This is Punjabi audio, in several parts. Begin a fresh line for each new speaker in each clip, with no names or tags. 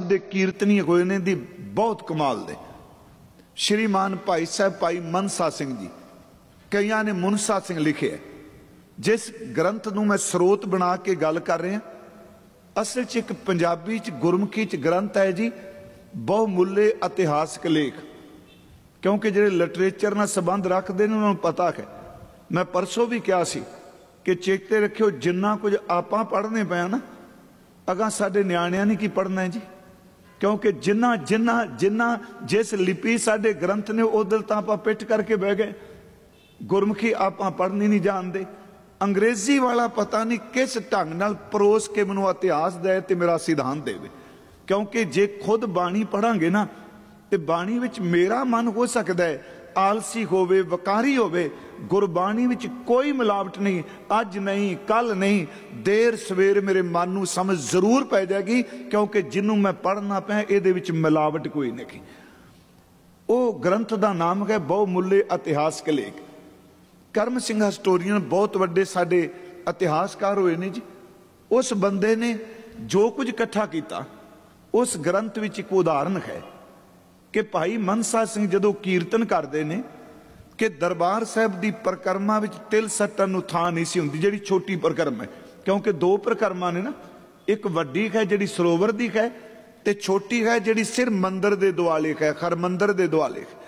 साहब दे कीर्तनी होए ने दी बहुत कमाल दे। श्रीमान भाई साहब भाई मनसा सिंह जी, कईयां ने मुनसा सिंह लिखे है। जिस ग्रंथ नूं मैं स्रोत बना के गल कर रहा, असल च एक पंजाबी च गुरमुखी च ग्रंथ है जी, बहुमुल्ले इतिहासक लेख। क्योंकि जिहड़े लिटरेचर नाल संबंध रखते हैं उन्होंने पता है। मैं परसों भी कहा सी कि चेते रखियो, जिन्ना कुछ आपां पढ़ने पे ना, अगां साडे नियाणियां ने की पढ़ना है जी। क्योंकि जिन्ना जिन्ना जिन्ना जिस लिपि साडे ग्रंथ ने उधर तां आपां पिट करके बह गए। गुरमुखी आपां पढ़नी नहीं जानते। अंग्रेजी वाला पता नहीं किस ढंग नाल परोस के मैनूं इतिहास दे ते मेरा सिद्धांत देवे। क्योंकि जे खुद बाणी पढ़ांगे ना तो बाणी विच मेरा मन हो सकता है आलसी होवे, वकारी होवे। गुरबाणी विच कोई मिलावट नहीं, अज नहीं कल नहीं, देर सवेर मेरे मन नूं समझ जरूर पै जाएगी। क्योंकि जिन्हों मैं पढ़ना पाया इहदे विच मिलावट कोई नहीं। वो ग्रंथ का नाम है बहुमुल्ले इतिहासक लेख। करम सिंह हिस्टोरीयन बहुत वड्डे साडे इतिहासकार होए ने जी। उस बंदे ने जो कुछ इकट्ठा किया उस ग्रंथ विच एक उदाहरण है कि भाई मनसा सिंह जदों कीर्तन करते हैं कि दरबार साहब की परिक्रमा विच तिल सट्टन नूं थां नहीं सी हुंदी, जिहड़ी छोटी परिक्रमा है। क्योंकि दो परिक्रमा ने ना, एक वड्डी है जिहड़ी सरोवर दी है ते छोटी है जिहड़ी सिर मंदिर दे दुआले है, हरमंदिर दे दुआले है।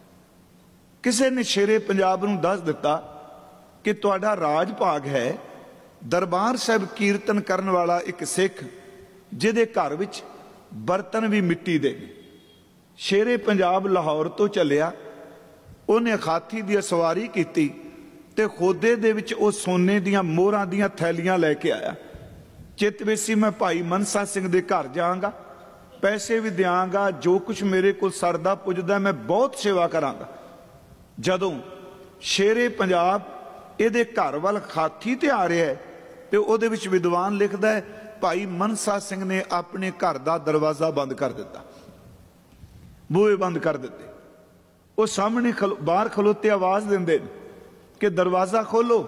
किसी ने शेरे पंजाब नूं दस दिता कि तुहाडा राज भाग है दरबार साहब कीर्तन करन वाला एक सिख जिहदे घर विच बर्तन भी मिट्टी दे। शेरे पंजाब लाहौर तो चलिया, उन्हें हाथी दी सवारी की ते खोदे दे विच ओ सोने दियां मोहरां दियां थैलियां लैके आया। चितवेसी मैं भाई मनसा सिंह दे घर जाऊंगा, पैसे भी देंगा, जो कुछ मेरे को सरदा पुजदा मैं बहुत सेवा करांगा। जदों शेरे पंजाब इहदे घर वाल हाथी ते आ रहा है ते उहदे विच विद्वान लिखदा है भाई मनसा सिंह ने अपने घर का दरवाजा बंद कर दिता, बूहे बंद कर दिते। वो सामने बाहर खलोते आवाज देंदे कि दरवाजा खोलो।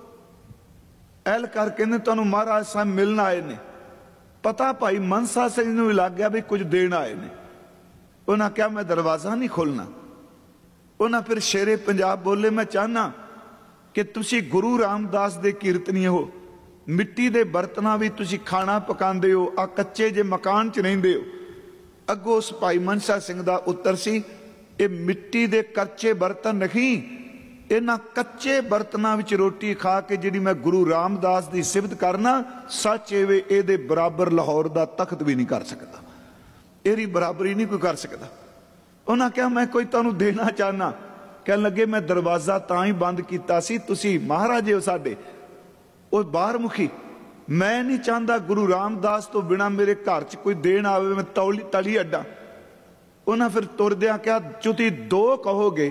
एहलकार कहंदे तुहानूं महाराज साहब मिलण आए ने। पता भाई मनसा सिंह नूं भी लग गया भी कुछ देण आए ने। उन्हां कहा मैं दरवाजा नहीं खोलना। उन्हां फिर शेरे पंजाब बोले मैं चाहना कि तुसी गुरु रामदास दे कीर्तनी हो, मिट्टी दे बर्तनां भी तुसी खाना पकांदे हो, आ कच्चे जे मकान च रहिंदे हो। अगों उस भाई मनसा सिंह दा उत्तर सी ये मिट्टी दे कच्चे बर्तन नहीं, इन्हां कच्चे बर्तनां विच रोटी खा के जिहड़ी मैं गुरु रामदास दी सिफत करना, सच एवे इहदे बराबर लाहौर दा तख्त भी नहीं कर सकदा, इहदी बराबरी नहीं कोई कर सकदा। उन्हां कहा मैं कोई तुहानूं देना चाहना। कहण लगे मैं दरवाजा तां ही बंद कीता सी, तुसी महाराजे हो साडे। ਉਹ ਬਾਹਰ ਮੁਖੀ, मैं नहीं चाहता गुरु रामदास तो बिना मेरे घर च कोई देन आवे मैं तली अड्डा। उन्हें फिर तुरद्या क्या तुसी दो कहोगे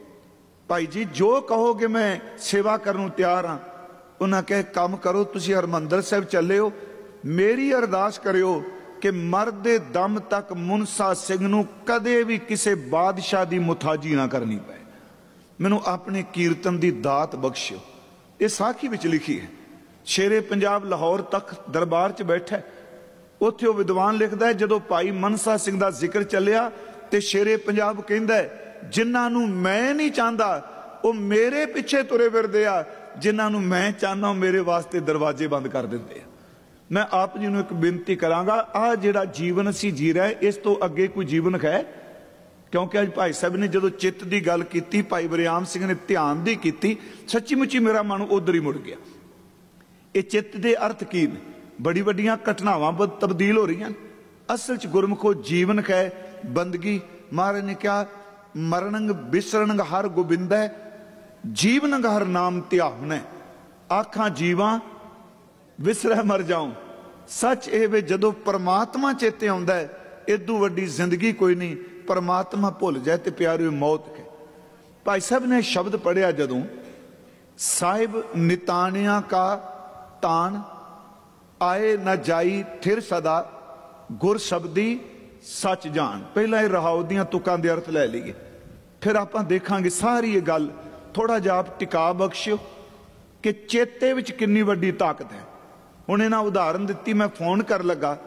भाई जी, जो कहोगे मैं सेवा करने तैयार हाँ। उन्हें कहे काम करो तुसी हरमंदर साहब चले हो, मेरी अरदास करियो कि मरदे दम तक मुनसा सिंह नूं कदे भी किसी बादशाह की मुथाजी ना करनी पए। मैनूं अपने कीर्तन की दात बख्शियो। ये साखी विच लिखी है। शेरे पंजाब लाहौर तक दरबार च बैठा, उत्थे विद्वान लिखता है जदों भाई मनसा सिंह का जिक्र चलिया तो शेरे पंजाब कहंदा है जिन्हां नूं मैं नहीं चाहता वो मेरे पिछे तुरे फिरदे आ, जिन्हां नूं मैं चाहना मेरे वास्ते दरवाजे बंद कर दिंदे आ। मैं आप जी नूं एक बेनती करांगा, आ जिहड़ा जीवन असीं जी रहे इस तो अगे कोई जीवन है? क्योंकि अज भाई साहब ने जो चित्त की गल की, भाई बरियाम सिंह ने ध्यान दी की, सच्ची मुची मेरा मन उधर ही मुड़ गया। ये चित्त के अर्थ की ने? बड़ी वड्डियां घटनावां तब्दील हो रही हैं। असल च गुरमुखो जीवन है बंदगी। महाराज ने कहा मरणंग बिसरणंग हर गोबिंदा, जीवनंग हर नाम त्याहुन। आखा जीवा विसरह मर जाऊं। सच ये वे जदों परमात्मा चेते आउंदा है इदू वड्डी जिंदगी कोई नहीं। परमात्मा भुल जाए तो प्यारी मौत है। भाई साहब ने शब्द पढ़िया जदों साहिब नितानिया का तान आए न जाई थिर सदा गुर शब्दी सच जान। पहला ये रहाओ दियां तुकां दे अर्थ लै लईए, फिर आप देखांगे सारी ये गल। थोड़ा जिहा आप टिका बख्शियो कि चेते विच कितनी वड्डी ताकत है। हुण इन्हां उदाहरण दित्ती, मैं फोन कर लगा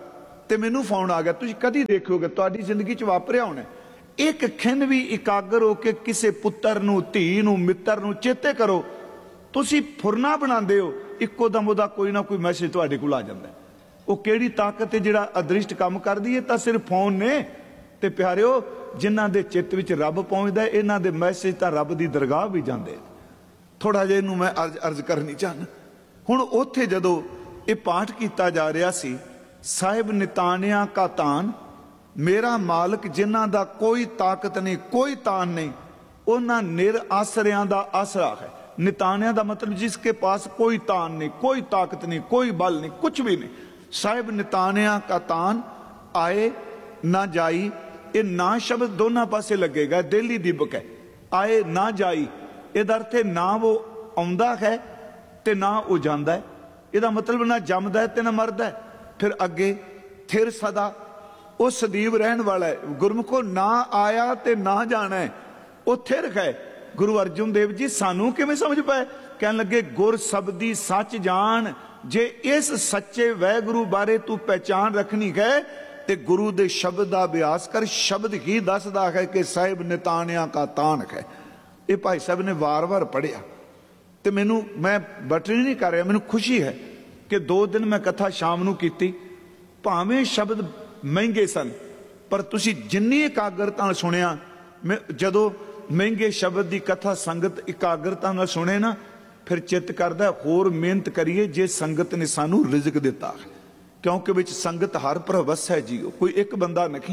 ਤੇ ਮੈਨੂੰ ਫੋਨ ਆ ਗਿਆ। ਤੁਸੀਂ ਕਦੀ ਦੇਖੋਗੇ, ਤੁਹਾਡੀ ਜ਼ਿੰਦਗੀ 'ਚ ਵਾਪਰਿਆ ਹੋਣਾ, ਇੱਕ ਖਿੰਨ ਵੀ ਇਕਾਗਰ ਹੋ ਕੇ ਕਿਸੇ ਪੁੱਤਰ ਨੂੰ, ਧੀ ਨੂੰ, ਮਿੱਤਰ ਨੂੰ ਚੇਤੇ ਕਰੋ। ਤੁਸੀਂ ਫੁਰਨਾ ਬਣਾਉਂਦੇ ਹੋ, ਇੱਕੋ ਦਮ ਉਹਦਾ ਕੋਈ ਨਾ ਕੋਈ ਮੈਸੇਜ ਤੁਹਾਡੇ ਕੋਲ ਆ ਜਾਂਦਾ। ਉਹ ਕਿਹੜੀ ਤਾਕਤ ਹੈ ਜਿਹੜਾ ਅਦ੍ਰਿਸ਼ਟ ਕੰਮ ਕਰਦੀ ਹੈ? ਤਾਂ ਸਿਰਫ ਫੋਨ ਨੇ। ਤੇ ਪਿਆਰਿਓ, ਜਿਨ੍ਹਾਂ ਦੇ ਚਿੱਤ ਵਿੱਚ ਰੱਬ ਪਹੁੰਚਦਾ, ਇਹਨਾਂ ਦੇ ਮੈਸੇਜ ਤਾਂ ਰੱਬ ਦੀ ਦਰਗਾਹ ਵੀ ਜਾਂਦੇ। ਥੋੜਾ ਜਿਹਾ ਇਹਨੂੰ ਮੈਂ ਅਰਜ਼ ਕਰਨੀ ਚਾਹੁੰਦਾ। ਹੁਣ ਉੱਥੇ ਜਦੋਂ ਇਹ ਪਾਠ ਕੀਤਾ ਜਾ ਰਿਹਾ ਸੀ, ਸਾਹਿਬ ਨਿਤਾਨਿਆਂ ਕਾ ਤਾਨ, ਮੇਰਾ ਮਾਲਕ ਜਿਨ੍ਹਾਂ ਦਾ ਕੋਈ ਤਾਕਤ ਨਹੀਂ, ਕੋਈ ਤਾਨ ਨਹੀਂ, ਉਹਨਾਂ ਨਿਰ ਆਸਰਿਆਂ ਦਾ ਆਸਰਾ ਹੈ। ਨਿਤਾਨਿਆਂ ਦਾ ਮਤਲਬ ਜਿਸਕੇ ਪਾਸ ਕੋਈ ਤਾਨ ਨਹੀਂ, ਕੋਈ ਤਾਕਤ ਨਹੀਂ, ਕੋਈ ਬਲ ਨਹੀਂ, ਕੁਛ ਵੀ ਨਹੀਂ। ਸਾਹਿਬ ਨਿਤਾਨਿਆਂ ਕਾ ਤਾਨ, ਆਏ ਨਾ ਜਾਈ, ਇਹ ਨਾ ਸ਼ਬਦ ਦੋਨਾਂ ਪਾਸੇ ਲੱਗੇਗਾ, ਦਿੱਲੀ ਦੀਪਕ ਹੈ। ਆਏ ਨਾ ਜਾਈ, ਇਹਦਾ ਅਰਥ ਹੈ ਨਾ ਉਹ ਆਉਂਦਾ ਹੈ ਤੇ ਨਾ ਉਹ ਜਾਂਦਾ ਹੈ। ਇਹਦਾ ਮਤਲਬ ਨਾ ਜੰਮਦਾ ਹੈ ਤੇ ਨਾ ਮਰਦਾ ਹੈ। ਫਿਰ ਅੱਗੇ ਥਿਰ ਸਦਾ, ਉਹ ਸਦੀਵ ਰਹਿਣ ਵਾਲਾ ਹੈ। ਗੁਰਮੁਖੋ ਨਾ ਆਇਆ ਤੇ ਨਾ ਜਾਣਾ ਹੈ, ਉਹ ਥਿਰ ਹੈ। ਗੁਰੂ ਅਰਜਨ ਦੇਵ ਜੀ ਸਾਨੂੰ ਕਿਵੇਂ ਸਮਝ ਪਾਏ? ਕਹਿਣ ਲੱਗੇ, ਗੁਰ ਸ਼ਬਦੀ ਸੱਚ ਜਾਣ, ਜੇ ਇਸ ਸੱਚੇ ਵਾਹਿਗੁਰੂ ਬਾਰੇ ਤੂੰ ਪਹਿਚਾਨ ਰੱਖਣੀ ਹੈ ਤੇ ਗੁਰੂ ਦੇ ਸ਼ਬਦ ਦਾ ਅਭਿਆਸ ਕਰ। ਸ਼ਬਦ ਹੀ ਦੱਸਦਾ ਹੈ ਕਿ ਸਾਹਿਬ ਨਿਤਾਨਿਆਂ ਕਾ ਤਾਨ ਹੈ। ਇਹ ਭਾਈ ਸਾਹਿਬ ਨੇ ਵਾਰ-ਵਾਰ ਪੜ੍ਹਿਆ ਤੇ ਮੈਨੂੰ, ਮੈਂ ਬਟਰੀ ਨਹੀਂ ਕਰ ਰਿਹਾ, ਮੈਨੂੰ ਖੁਸ਼ੀ ਹੈ ਕਿ 2 ਦਿਨ ਮੈਂ ਕਥਾ ਸ਼ਾਮ ਨੂੰ ਕੀਤੀ। ਭਾਵੇਂ ਸ਼ਬਦ ਮਹਿੰਗੇ ਸਨ, ਪਰ ਤੁਸੀਂ ਜਿੰਨੀ ਇਕਾਗਰਤਾ ਨਾਲ ਸੁਣਿਆ, ਮੈਂ ਜਦੋਂ ਮਹਿੰਗੇ ਸ਼ਬਦ ਦੀ ਕਥਾ ਸੰਗਤ ਇਕਾਗਰਤਾ ਨਾਲ ਸੁਣੇ ਨਾ, ਫਿਰ ਚਿੱਤ ਕਰਦਾ ਹੋਰ ਮਿਹਨਤ ਕਰੀਏ ਜੇ ਸੰਗਤ ਨੇ ਸਾਨੂੰ ਰਿਜ਼ਕ ਦਿੱਤਾ, ਕਿਉਂਕਿ ਵਿੱਚ ਸੰਗਤ ਹਰ ਪ੍ਰਵਸ ਹੈ ਜੀ, ਕੋਈ ਇੱਕ ਬੰਦਾ ਨਹੀਂ।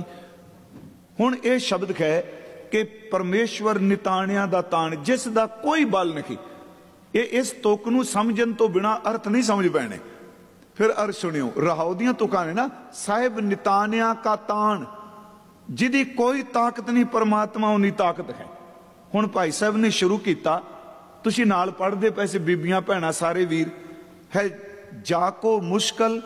ਹੁਣ ਇਹ ਸ਼ਬਦ ਹੈ ਕਿ ਪਰਮੇਸ਼ਵਰ ਨਿਤਾਣਿਆਂ ਦਾ ਤਾਣ, ਜਿਸ ਦਾ ਕੋਈ ਬਲ ਨਹੀਂ। ਇਹ ਇਸ ਤੁਕ ਨੂੰ ਸਮਝਣ ਤੋਂ ਬਿਨਾ ਅਰਥ ਨਹੀਂ ਸਮਝ ਪੈਣੇ। ਫਿਰ ਅਰਥ ਸੁਣਿਓ, ਰਹਾਉ ਦੀਆਂ ਤੁਕਾਂ ਨੇ ਨਾ, ਸਾਹਿਬ ਨਿਤਾਣਿਆਂ ਕਾ ਤਾਣ, ਜਿਹਦੀ ਕੋਈ ਤਾਕਤ ਨਹੀਂ, ਪਰਮਾਤਮਾ ਉਨੀ ਤਾਕਤ ਹੈ। ਹੁਣ ਭਾਈ ਸਾਹਿਬ ਨੇ ਸ਼ੁਰੂ ਕੀਤਾ, ਤੁਸੀਂ ਨਾਲ ਪੜ੍ਹਦੇ ਪੈਸੇ, ਬੀਬੀਆਂ ਭੈਣਾਂ ਸਾਰੇ ਵੀਰ, ਹੈ ਜਾ ਕੋ ਮੁਸ਼ਕਲ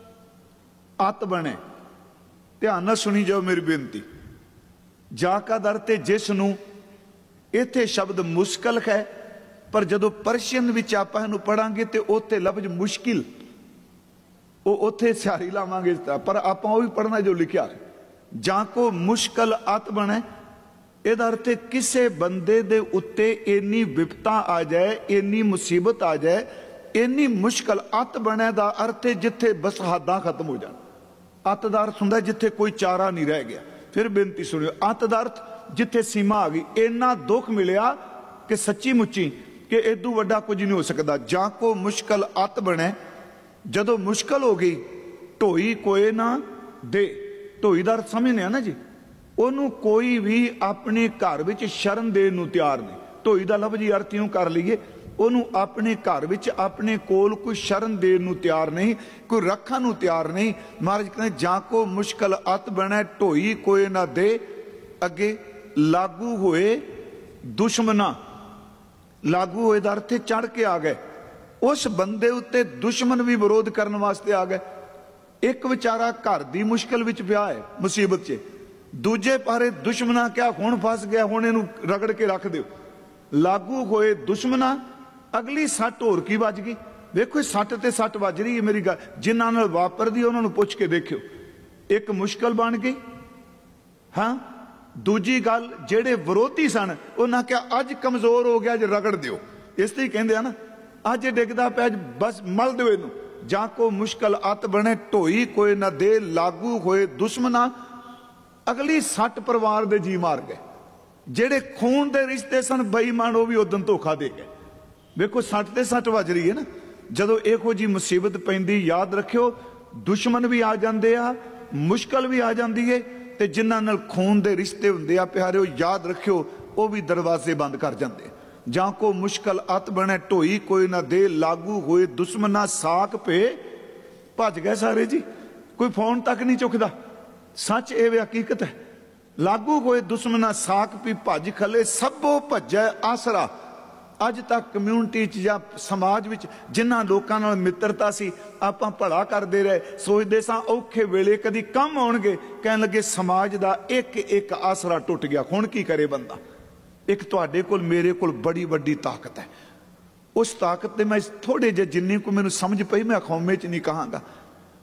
ਅਤ ਬਣੇ। ਧਿਆਨ ਨਾਲ ਸੁਣੀ ਜਾਓ ਮੇਰੀ ਬੇਨਤੀ। ਜਾ ਕਾ ਦਰ ਤੇ ਜਿਸ ਨੂੰ, ਇੱਥੇ ਸ਼ਬਦ ਮੁਸ਼ਕਲ ਹੈ, ਪਰ ਜਦੋਂ ਪਰਸ਼ੀਅਨ ਵਿੱਚ ਆਪਾਂ ਇਹਨੂੰ ਪੜਾਂਗੇ ਤੇ ਉੱਥੇ ਲਫ਼ਜ਼ ਮੁਸ਼ਕਿਲ, ਉਹ ਉੱਥੇ ਸਿਆਰੀ ਲਾਵਾਂਗੇ, ਪਰ ਆਪਾਂ ਉਹ ਵੀ ਪੜਨਾ ਜੋ ਲਿਖਿਆ ਹੈ। ਜਾਂ ਕੋ ਮੁਸ਼ਕਲ ਅਤ ਬਣੇ, ਇਹਦਾ ਅਰਥ ਹੈ ਕਿਸੇ ਬੰਦੇ ਦੇ ਉੱਤੇ ਇੰਨੀ ਵਿਪਤਾ ਆ ਜਾਏ, ਇੰਨੀ ਮੁਸੀਬਤ ਆ ਜਾਏ, ਇੰਨੀ ਮੁਸ਼ਕਲ। ਅਤ ਬਣੇ ਦਾ ਅਰਥ ਹੈ ਜਿੱਥੇ ਬਸ ਹੱਦਾਂ ਖਤਮ ਹੋ ਜਾਣ। ਅਤ ਦਾ ਅਰਥ ਹੁੰਦਾ ਜਿੱਥੇ ਕੋਈ ਚਾਰਾ ਨਹੀਂ ਰਹਿ ਗਿਆ। ਫਿਰ ਬੇਨਤੀ ਸੁਣਿਓ, ਅਤ ਦਾ ਅਰਥ ਜਿੱਥੇ ਸੀਮਾ ਆ ਗਈ, ਇੰਨਾ ਦੁੱਖ ਮਿਲਿਆ ਕਿ ਸੱਚੀ ਮੁੱਚੀ ਕਿ ਇਦੋਂ ਵੱਡਾ ਕੁਝ ਨਹੀਂ ਹੋ ਸਕਦਾ। ਜਾਂ ਕੋ ਮੁਸ਼ਕਲ ਅਤ ਬਣੇ, ਜਦੋਂ ਮੁਸ਼ਕਲ ਹੋ ਗਈ, ਢੋਈ ਕੋਏ ਨਾ ਦੇ। ਢੋਈ ਦਾ ਅਰਥ ਸਮਝਦੇ ਆ ਨਾ ਜੀ, ਉਹਨੂੰ ਕੋਈ ਵੀ ਆਪਣੇ ਘਰ ਵਿੱਚ ਸ਼ਰਨ ਦੇਣ ਨੂੰ ਤਿਆਰ ਨਹੀਂ। ਢੋਈ ਦਾ ਲਫ਼ਜ਼ ਹੀ ਅਰਥ ਇਉਂ ਕਰ ਲਈਏ, ਉਹਨੂੰ ਆਪਣੇ ਘਰ ਵਿੱਚ, ਆਪਣੇ ਕੋਲ ਕੋਈ ਸ਼ਰਨ ਦੇਣ ਨੂੰ ਤਿਆਰ ਨਹੀਂ, ਕੋਈ ਰੱਖਣ ਨੂੰ ਤਿਆਰ ਨਹੀਂ। ਮਹਾਰਾਜ ਕਹਿੰਦੇ, ਜਾਂ ਕੋ ਮੁਸ਼ਕਲ ਅਤ ਬਣੇ, ਢੋਈ ਕੋਏ ਨਾ ਦੇ। ਅੱਗੇ ਲਾਗੂ ਹੋਏ ਦੁਸ਼ਮਨਾ, ਲਾਗੂ ਹੋਏ ਦਾ ਅਰਥ ਚੜ ਕੇ ਆ ਗਏ। ਉਸ ਬੰਦੇ ਉੱਤੇ ਦੁਸ਼ਮਣ ਵੀ ਵਿਰੋਧ ਕਰਨ ਵਾਸਤੇ ਆ ਗਏ। ਇੱਕ ਵਿਚਾਰਾ ਘਰ ਦੀ ਮੁਸ਼ਕਲ ਵਿੱਚ ਪਿਆ ਹੈ, ਮੁਸੀਬਤ 'ਚ, ਦੂਜੇ ਪਾਰੇ ਦੁਸ਼ਮਣਾ ਕਿਆ ਹੁਣ ਫਸ ਗਿਆ, ਹੁਣ ਇਹਨੂੰ ਰਗੜ ਕੇ ਰੱਖ ਦਿਓ। ਲਾਗੂ ਹੋਏ ਦੁਸ਼ਮਣਾ, ਅਗਲੀ ਸੱਟ ਹੋਰ ਕੀ ਵੱਜ ਗਈ। ਵੇਖੋ ਸੱਟ ਤੇ ਸੱਟ ਵੱਜ ਰਹੀ ਹੈ। ਮੇਰੀ ਗੱਲ ਜਿਨ੍ਹਾਂ ਨਾਲ ਵਾਪਰਦੀ ਉਹਨਾਂ ਨੂੰ ਪੁੱਛ ਕੇ ਦੇਖਿਓ। ਇੱਕ ਮੁਸ਼ਕਲ ਬਣ ਗਈ, ਹਾਂ। ਦੂਜੀ ਗੱਲ, ਜਿਹੜੇ ਵਿਰੋਧੀ ਸਨ ਉਹਨਾਂ ਕਿਹਾ ਅੱਜ ਕਮਜ਼ੋਰ ਹੋ ਗਿਆ, ਅੱਜ ਰਗੜ ਦਿਓ। ਇਸ ਤੇ ਹੀ ਕਹਿੰਦੇ ਆ ਨਾ, ਅੱਜ ਡਿੱਗਦਾ ਪਿਆ, ਬਸ ਮਲ ਦਿਓ ਇਹਨੂੰ। ਜਾਂ ਕੋ ਮੁਸ਼ਕਲ ਅਤ ਬਣੇ, ਢੋਈ ਕੋਏ ਨਾ ਦੇ। ਲਾਗੂ ਹੋਏ ਦੁਸ਼ਮਣਾ, ਅਗਲੀ ਸੱਟ ਪਰਿਵਾਰ ਦੇ ਜੀ ਮਾਰ ਗਏ। ਜਿਹੜੇ ਖੂਨ ਦੇ ਰਿਸ਼ਤੇ ਸਨ ਬੇਈਮਾਨ, ਉਹ ਵੀ ਉਦੋਂ ਧੋਖਾ ਦੇ ਗਏ। ਵੇਖੋ ਸੱਟ ਤੇ ਸੱਟ ਵੱਜ ਰਹੀ ਹੈ ਨਾ। ਜਦੋਂ ਇਹੋ ਜੀ ਮੁਸੀਬਤ ਪੈਂਦੀ, ਯਾਦ ਰੱਖਿਓ, ਦੁਸ਼ਮਣ ਵੀ ਆ ਜਾਂਦੇ ਆ, ਮੁਸ਼ਕਲ ਵੀ ਆ ਜਾਂਦੀ ਹੈ, ਤੇ ਜਿਨ੍ਹਾਂ ਨਾਲ ਖੂਨ ਦੇ ਰਿਸ਼ਤੇ ਹੁੰਦੇ ਆ ਪਿਆਰਿਓ, ਯਾਦ ਰੱਖਿਓ, ਉਹ ਵੀ ਦਰਵਾਜ਼ੇ ਬੰਦ ਕਰ ਜਾਂਦੇ। ਜਾਂ ਕੋ ਮੁਸ਼ਕਲ ਅਤ ਬਣੇ, ਢੋਈ ਕੋਈ ਨਾ ਦੇ। ਲਾਗੂ ਹੋਏ ਦੁਸ਼ਮਣਾ, ਸਾਕ ਪੇ। ਭੱਜ ਗਏ ਸਾਰੇ ਜੀ, ਕੋਈ ਫੋਨ ਤੱਕ ਨਹੀਂ ਚੁੱਕਦਾ। ਸੱਚ ਇਹ ਵੀ ਹਕੀਕਤ ਹੈ। ਲਾਗੂ ਹੋਏ ਦੁਸ਼ਮਣਾ, ਸਾਕ ਪੀ ਭੱਜ ਖਲੇ। ਸਭੋ ਭੱਜੈ ਆਸਰਾ। ਅੱਜ ਤੱਕ ਕਮਿਊਨਿਟੀ 'ਚ ਜਾਂ ਸਮਾਜ ਵਿੱਚ ਜਿਨ੍ਹਾਂ ਲੋਕਾਂ ਨਾਲ ਮਿੱਤਰਤਾ ਸੀ, ਆਪਾਂ ਭਲਾ ਕਰਦੇ ਰਹੇ, ਸੋਚਦੇ ਸਾਂ ਔਖੇ ਵੇਲੇ ਕਦੀ ਕੰਮ ਆਉਣਗੇ, ਕਹਿਣ ਲੱਗੇ ਸਮਾਜ ਦਾ ਇੱਕ ਇੱਕ ਆਸਰਾ ਟੁੱਟ ਗਿਆ। ਹੁਣ ਕੀ ਕਰੇ ਬੰਦਾ। ਇੱਕ ਤੁਹਾਡੇ ਕੋਲ, ਮੇਰੇ ਕੋਲ ਬੜੀ ਵੱਡੀ ਤਾਕਤ ਹੈ। ਉਸ ਤਾਕਤ ਤੇ ਮੈਂ ਥੋੜੇ ਜਿਹੇ, ਜਿੰਨੀ ਕੋ ਮੈਨੂੰ ਸਮਝ ਪਈ, ਮੈਂ ਖੌਮੇ 'ਚ ਨਹੀਂ ਕਹਾਂਗਾ।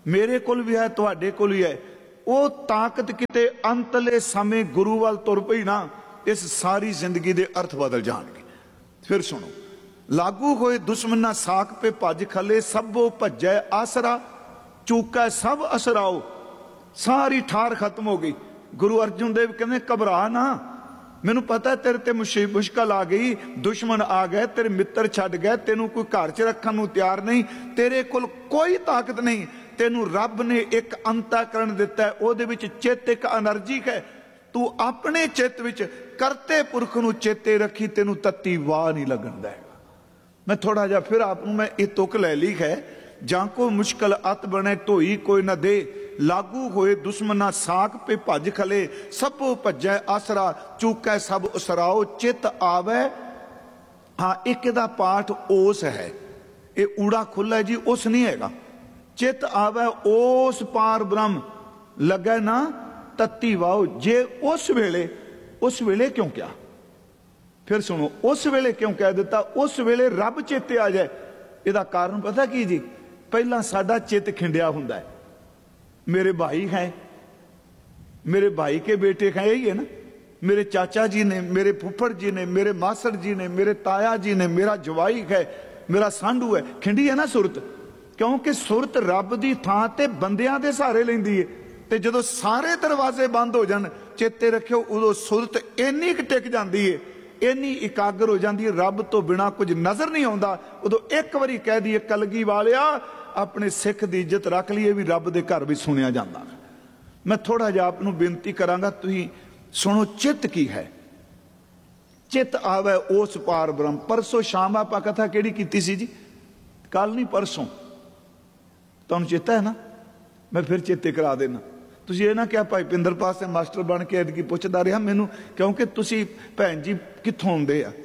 मेरे कोल भी है, तुहाडे कोल भी है। वो ताकत किते अंतले समय गुरु वाल तुर पई ना, इस सारी जिंदगी दे अर्थ बदल जाणगे। फिर सुनो, लागू होए दुश्मना साक पे भज खले, सबो भजै आसरा, चूका सब असराओ। सारी ठार खत्म हो गई। गुरु अर्जुन देव कहते घबरा ना, मैनू पता है तेरे ते मुश्किल आ गई, दुश्मन आ गए, तेरे मित्र छड़ गए, तेनू कोई घर च रखने नू तैयार नहीं, तेरे कोल कोई ताकत नहीं। तेनू रब ने एक अंतःकरण दिता है, ओहदे विच चित्त एक एनर्जी है। तू अपने चित्त विच करते पुरख नू चेते रखी, तेनू तत्ती वाह नहीं लगन देगा। मैं थोड़ा जा फिर आप मैं ये तुक ले ली है, जां को मुश्किल अत बने धोई कोई न दे, लागू होए दुश्मना साक पे भज खले, सबो भजै आसरा, चूकै सब उसराओ, चित आवे। हाँ, एक दा पाठ ओस है, ये ऊड़ा खुला है जी, उस नहीं हैगा। चित आवे ओस पार ब्रह्म, लगे ना तत्ती वाओ। जे उस वेले क्यों क्या? फिर सुनो, उस वेले क्यों कह दिता? उस वेले रब चेते आ जाए। इसदा कारण पता की जी? पहला साडा चित खिंडिया हुंदा है, मेरे भाई हैं, मेरे भाई के बेटे हैं, यही है ना, मेरे चाचा जी ने, मेरे फुफड़ जी ने, मेरे मासड़ जी ने, मेरे ताया जी ने, मेरा जवाई है, मेरा सांडू है। खिंडी है ना सुरत, क्योंकि सुरत रब की थां ते बंदियां दे सहारे लैंदी है। ते जदों सारे दरवाजे बंद हो जान, चेते रखियो, उदों सुरत इन्नी क टिक जाती है, इन्नी इकागर हो जाती है, रब तो बिना कुछ नजर नहीं आता। उदों एक बारी कह दिए कलगी वालिया अपने सिख की इज्जत रख लीए, भी रब के घर भी सुनिया जाता। मैं थोड़ा जिहा आप बेनती करांगा, तुसीं सुनो चित की है। चित आवे उस पार ब्रह्म। परसों शाम आप कथा केड़ी कीती सी जी? कल नहीं परसों, तुहानूं चेता है ना? मैं फिर चेते करा देना। तुसीं ये ना क्या भाई पिंदर पास से मास्टर बन के एदकी पुछदा रहा मैनू, क्योंकि तुसीं भैन जी कित्थों आउंदे आ,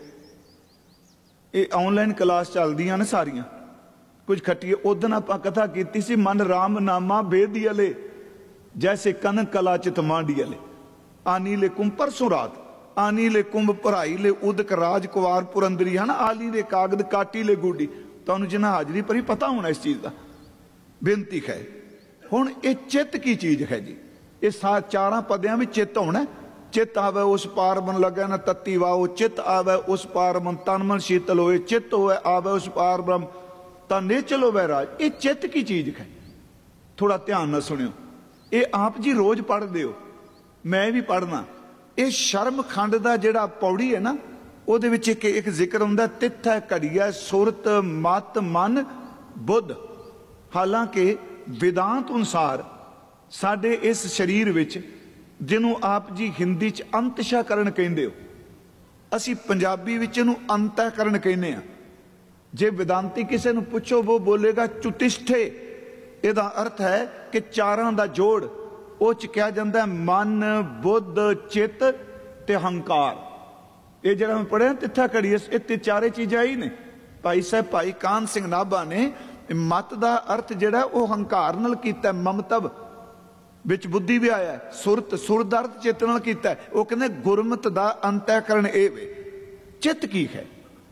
ये ऑनलाइन क्लास चलदियां ने सारियां, कुछ खट्टिए। उदन आपां कथा कीती सी, मन राम नामा बेदियले, जैसे कनक कला चित मांडियले, आनी ले कुंभ। परसों रात आनी ले कुंभ भराई ले उदक राज कुवार पुरंदरी, है ना, आली ले कागद काटी ले गुडी। तुहानूं जिन्हां हाजरी भरी पता होना इस चीज़ का। बेनती है हुण ये चित की चीज है जी? ये चारां पदियां में चित होना। चित आवे उस पार मन लगे न तत्ती वाओ, चित आवे उस पार मन तन मन शीतल होए, चित होए आवे उस पार ब्रह्म तने चलो वैराज। ये चित की चीज है। थोड़ा ध्यान न सुनियो, ये आप जी रोज पढ़ते हो, मैं भी पढ़ना। ये शर्म खंड का जिहड़ा पौड़ी है ना, उहदे विच एक जिक्र हुंदा, तिथ है घड़िया सुरत मत मन बुद्ध। हालांकि वेदांत अनुसार साडे इस शरीर विच, जिन्हों आप जी हिंदी च अंतशाकरण कहंदे हो, असी पंजाबी विच इहनूं अंतःकरण कहने आ। जे वेदांती किसी नूं पुछो, वो बोलेगा चुतिष्ठे। इहदा अर्थ है कि चारां दा जोड़। ਉਹ ਚ ਕਿਹਾ ਜਾਂਦਾ ਮਨ ਬੁੱਧ ਚਿੱਤ ਤੇ ਹੰਕਾਰ। ਇਹ ਜਿਹੜਾ ਮੈਂ ਪੜਿਆ ਤਿੱਥਾ ਘੜੀ, ਇਹ ਤੇ ਚਾਰੇ ਚੀਜ਼ਾਂ ਹੀ ਨੇ। ਭਾਈ ਸਾਹਿਬ ਭਾਈ ਕਾਨ ਸਿੰਘ ਨਾਭਾ ਨੇ ਮਤ ਦਾ ਅਰਥ ਜਿਹੜਾ ਉਹ ਹੰਕਾਰ ਨਾਲ ਕੀਤਾ, ਮਮਤਵ ਵਿੱਚ ਬੁੱਧੀ ਵੀ ਆਇਆ, ਸੁਰਤ ਸੁਰ ਦਾ ਅਰਥ ਚਿੱਤ ਨਾਲ ਕੀਤਾ। ਉਹ ਕਹਿੰਦੇ ਗੁਰਮਤ ਦਾ ਅੰਤःਕਰਨ ਇਹ ਵੇ। ਚਿੱਤ ਕੀ ਹੈ?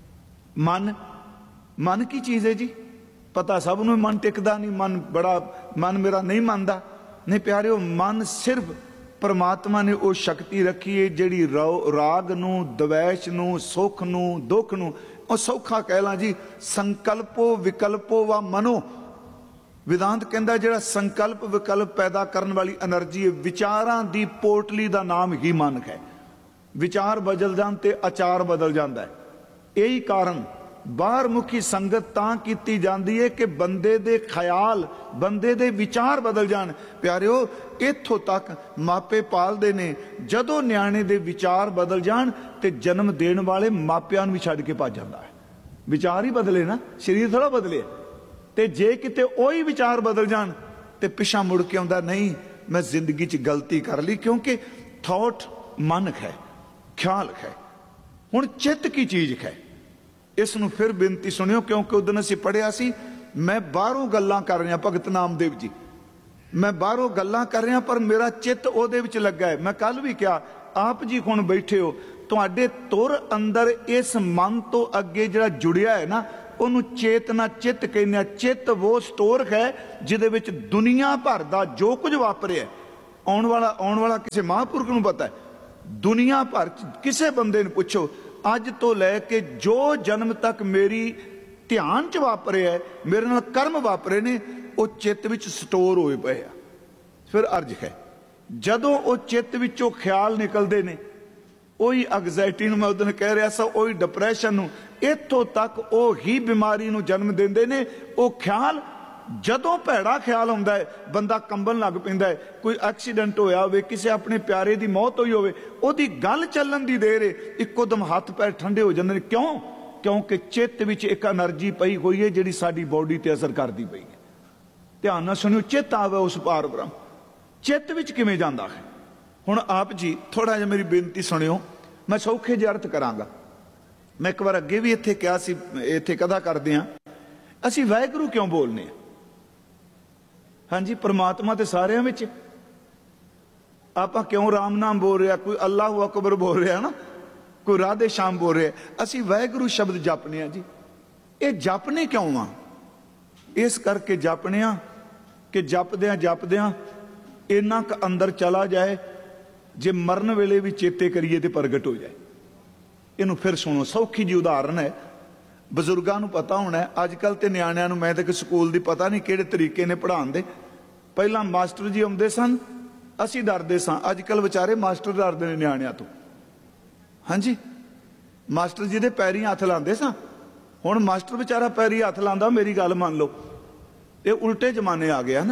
ਮਨ। ਮਨ ਕੀ ਚੀਜ਼ ਹੈ ਜੀ? ਪਤਾ ਸਭ ਨੂੰ ਮਨ ਟਿਕਦਾ ਨਹੀਂ, ਮਨ ਮੇਰਾ नहीं ਮੰਨਦਾ। नहीं प्यारे, मन सिर्फ परमात्मा ने वो शक्ति रखी है जिहड़ी राग नूं, द्वेष नूं, सुख नूं, दुख नूं, और सौखा कह ला जी, संकल्पो विकल्पो व मनो। वेदांत कहता जिहड़ा संकल्प विकल्प पैदा करने वाली एनर्जी है, विचारां दी पोटली का नाम ही मन है। विचार बदल जान ते आचार बदल जाता है। यही कारण बाहर मुखी संगत तां कीती जाती है कि बंदे दे ख्याल, बंदे दे विचार बदल जान। प्यारिओ, इत्थों तक मापे पालदे ने, जदों न्याणे दे विचार बदल जान ते जन्म देण वाले मापियां नूं भी छड्ड के भज जांदा है। विचार ही बदले ना, शरीर थोड़ा बदले। ते जे किते ओही विचार बदल जान ते पिछा मुड़ के आउंदा नहीं, मैं जिंदगी च गलती कर ली, क्योंकि थॉट मन है, ख्याल है। हुण चित्त की चीज है। इस नूं फिर बेनती सुनियो, क्योंकि उस दिन असीं पढ़िया सी, मैं बाहरों गल्लां कर रहा, भगत नामदेव जी, मैं बाहरों गल्लां कर रहा पर मेरा चित्त उहदे विच लगा है। मैं कल भी कहा, आप जी हुण बैठे हो, तुहाडे तुर अंदर इस मन तो अगे जिहड़ा जुड़िया है ना, ਉਹਨੂੰ ਚੇਤਨਾ ਚਿੱਤ ਕਹਿੰਦੇ ਆ। ਚਿੱਤ ਉਹ ਸਟੋਰ ਹੈ ਜਿਹਦੇ ਵਿੱਚ ਦੁਨੀਆ ਭਰ ਦਾ ਜੋ ਕੁਝ ਵਾਪਰਿਆ ਆਉਣ ਵਾਲਾ ਕਿਸੇ ਮਹਾਂਪੁਰਖ ਨੂੰ ਪਤਾ ਹੈ। ਦੁਨੀਆ ਭਰ ਕਿਸੇ ਬੰਦੇ ਨੂੰ ਪੁੱਛੋ, ਅੱਜ ਤੋਂ ਲੈ ਕੇ ਜੋ ਜਨਮ ਤੱਕ ਮੇਰੀ ਧਿਆਨ ਚ ਵਾਪਰਿਆ, ਮੇਰੇ ਨਾਲ ਕਰਮ ਵਾਪਰੇ ਨੇ, ਉਹ ਚਿੱਤ ਵਿੱਚ ਸਟੋਰ ਹੋਏ ਪਏ ਆ। ਫਿਰ ਅਰਜ ਹੈ, ਜਦੋਂ ਉਹ ਚਿੱਤ ਵਿੱਚੋਂ ਖਿਆਲ ਨਿਕਲਦੇ ਨੇ, ਉਹੀ ਐਗਜ਼ਾਇਟੀ ਨੂੰ ਮੈਂ ਉਦੋਂ ਕਹਿ ਰਿਹਾ ਸੀ, ਉਹੀ ਡਿਪਰੈਸ਼ਨ ਨੂੰ, ਇੱਥੋਂ ਤੱਕ ਉਹ ਹੀ ਬਿਮਾਰੀ ਨੂੰ ਜਨਮ ਦਿੰਦੇ ਨੇ। ਉਹ ਖਿਆਲ ਜਦੋਂ ਭੈੜਾ ਖਿਆਲ ਆਉਂਦਾ ਹੈ, ਬੰਦਾ ਕੰਬਣ ਲੱਗ ਪੈਂਦਾ ਹੈ। ਕੋਈ ਐਕਸੀਡੈਂਟ ਹੋਇਆ ਹੋਵੇ, ਕਿਸੇ ਆਪਣੇ ਪਿਆਰੇ ਦੀ ਮੌਤ ਹੋਈ ਹੋਵੇ, ਉਹਦੀ ਗੱਲ ਚੱਲਣ ਦੀ ਦੇਰ ਹੈ, ਇੱਕੋ ਦਮ ਹੱਥ ਪੈਰ ਠੰਡੇ ਹੋ ਜਾਂਦੇ ਨੇ। ਕਿਉਂ? ਕਿਉਂਕਿ ਚਿੱਤ ਵਿੱਚ ਇੱਕ એનર્ਜੀ ਪਈ ਹੋਈ ਹੈ ਜਿਹੜੀ ਸਾਡੀ ਬੋਡੀ ਤੇ ਅਸਰ ਕਰਦੀ ਪਈ ਹੈ। ਧਿਆਨ ਨਾਲ ਸੁਣਿਓ, ਚਿੱਤ ਆਵੇ ਉਸ ਪਾਰ ਬ੍ਰਹਮ, ਚਿੱਤ ਵਿੱਚ ਕਿਵੇਂ ਜਾਂਦਾ ਹੈ। ਹੁਣ ਆਪ ਜੀ ਥੋੜਾ ਜਿਹਾ ਮੇਰੀ ਬੇਨਤੀ ਸੁਣਿਓ, ਮੈਂ ਸੌਖੇ ਜਿਹੇ ਅਰਥ ਕਰਾਂਗਾ। ਮੈਂ ਇੱਕ ਵਾਰ ਅੱਗੇ ਵੀ ਇੱਥੇ ਕਿਹਾ ਸੀ, ਇੱਥੇ ਕਦਾ ਕਰਦੇ ਹਾਂ ਅਸੀਂ ਵਾਹਿਗੁਰੂ ਕਿਉਂ ਬੋਲਨੇ ਆ? ਹਾਂਜੀ, परमात्मा ਤੇ ਸਾਰਿਆਂ ਵਿੱਚ। ਆਪਾਂ ਕਿਉਂ ਰਾਮ ਨਾਮ ਬੋਲ ਰਿਹਾ, ਕੋਈ ਅੱਲਾਹੁ ਅਕਬਰ ਬੋਲ ਰਿਹਾ ਨਾ, ਕੋਈ ਰਾਧੇ ਸ਼ਾਮ ਬੋਲ ਰਿਹਾ, ਅਸੀਂ ਵਾਹਿਗੁਰੂ ਸ਼ਬਦ ਜਪਨੇ ਆ ਜੀ। ਇਹ ਜਪਨੇ ਕਿਉਂ ਆ? ਇਸ ਕਰਕੇ ਜਪਨੇ ਆ ਕਿ ਜਪਦਿਆਂ ਇੰਨਾ ਕੁ ਅੰਦਰ ਚਲਾ ਜਾਏ, ਜੇ ਮਰਨ ਵੇਲੇ ਵੀ ਚੇਤੇ ਕਰੀਏ ਤੇ ਪ੍ਰਗਟ ਹੋ ਜਾਏ। ਇਹਨੂੰ ਫਿਰ ਸੁਣੋ, ਸੌਖੀ ਜੀ ਉਦਾਹਰਨ ਹੈ, ਬਜ਼ੁਰਗਾਂ ਨੂੰ ਪਤਾ ਹੋਣਾ। ਅੱਜ ਕੱਲ ਤੇ ਨਿਆਣਿਆਂ ਨੂੰ ਮੈਂ ਤਾਂ ਸਕੂਲ ਦੀ ਪਤਾ ਨਹੀਂ ਕਿਹੜੇ ਤਰੀਕੇ ਨੇ ਪੜ੍ਹਾਉਣ ਦੇ। ਪਹਿਲਾਂ ਮਾਸਟਰ ਜੀ ਆਉਂਦੇ ਸਨ, ਅਸੀਂ ਡਰਦੇ ਸਾਂ। ਅੱਜ ਕੱਲ ਵਿਚਾਰੇ ਮਾਸਟਰ ਡਰਦੇ ਨੇ ਨਿਆਣਿਆਂ ਤੋਂ। ਹਾਂਜੀ, ਮਾਸਟਰ ਜੀ ਦੇ ਪੈਰੀਂ ਹੱਥ ਲਾਉਂਦੇ ਸਾਂ, ਹੁਣ ਮਾਸਟਰ ਵਿਚਾਰਾ ਪੈਰੀਂ ਹੱਥ ਲਾਉਂਦਾ। ਮੇਰੀ ਗੱਲ ਮੰਨ ਲਓ, ਇਹ ਉਲਟੇ ਜ਼ਮਾਨੇ ਆ ਗਿਆ ਨਾ।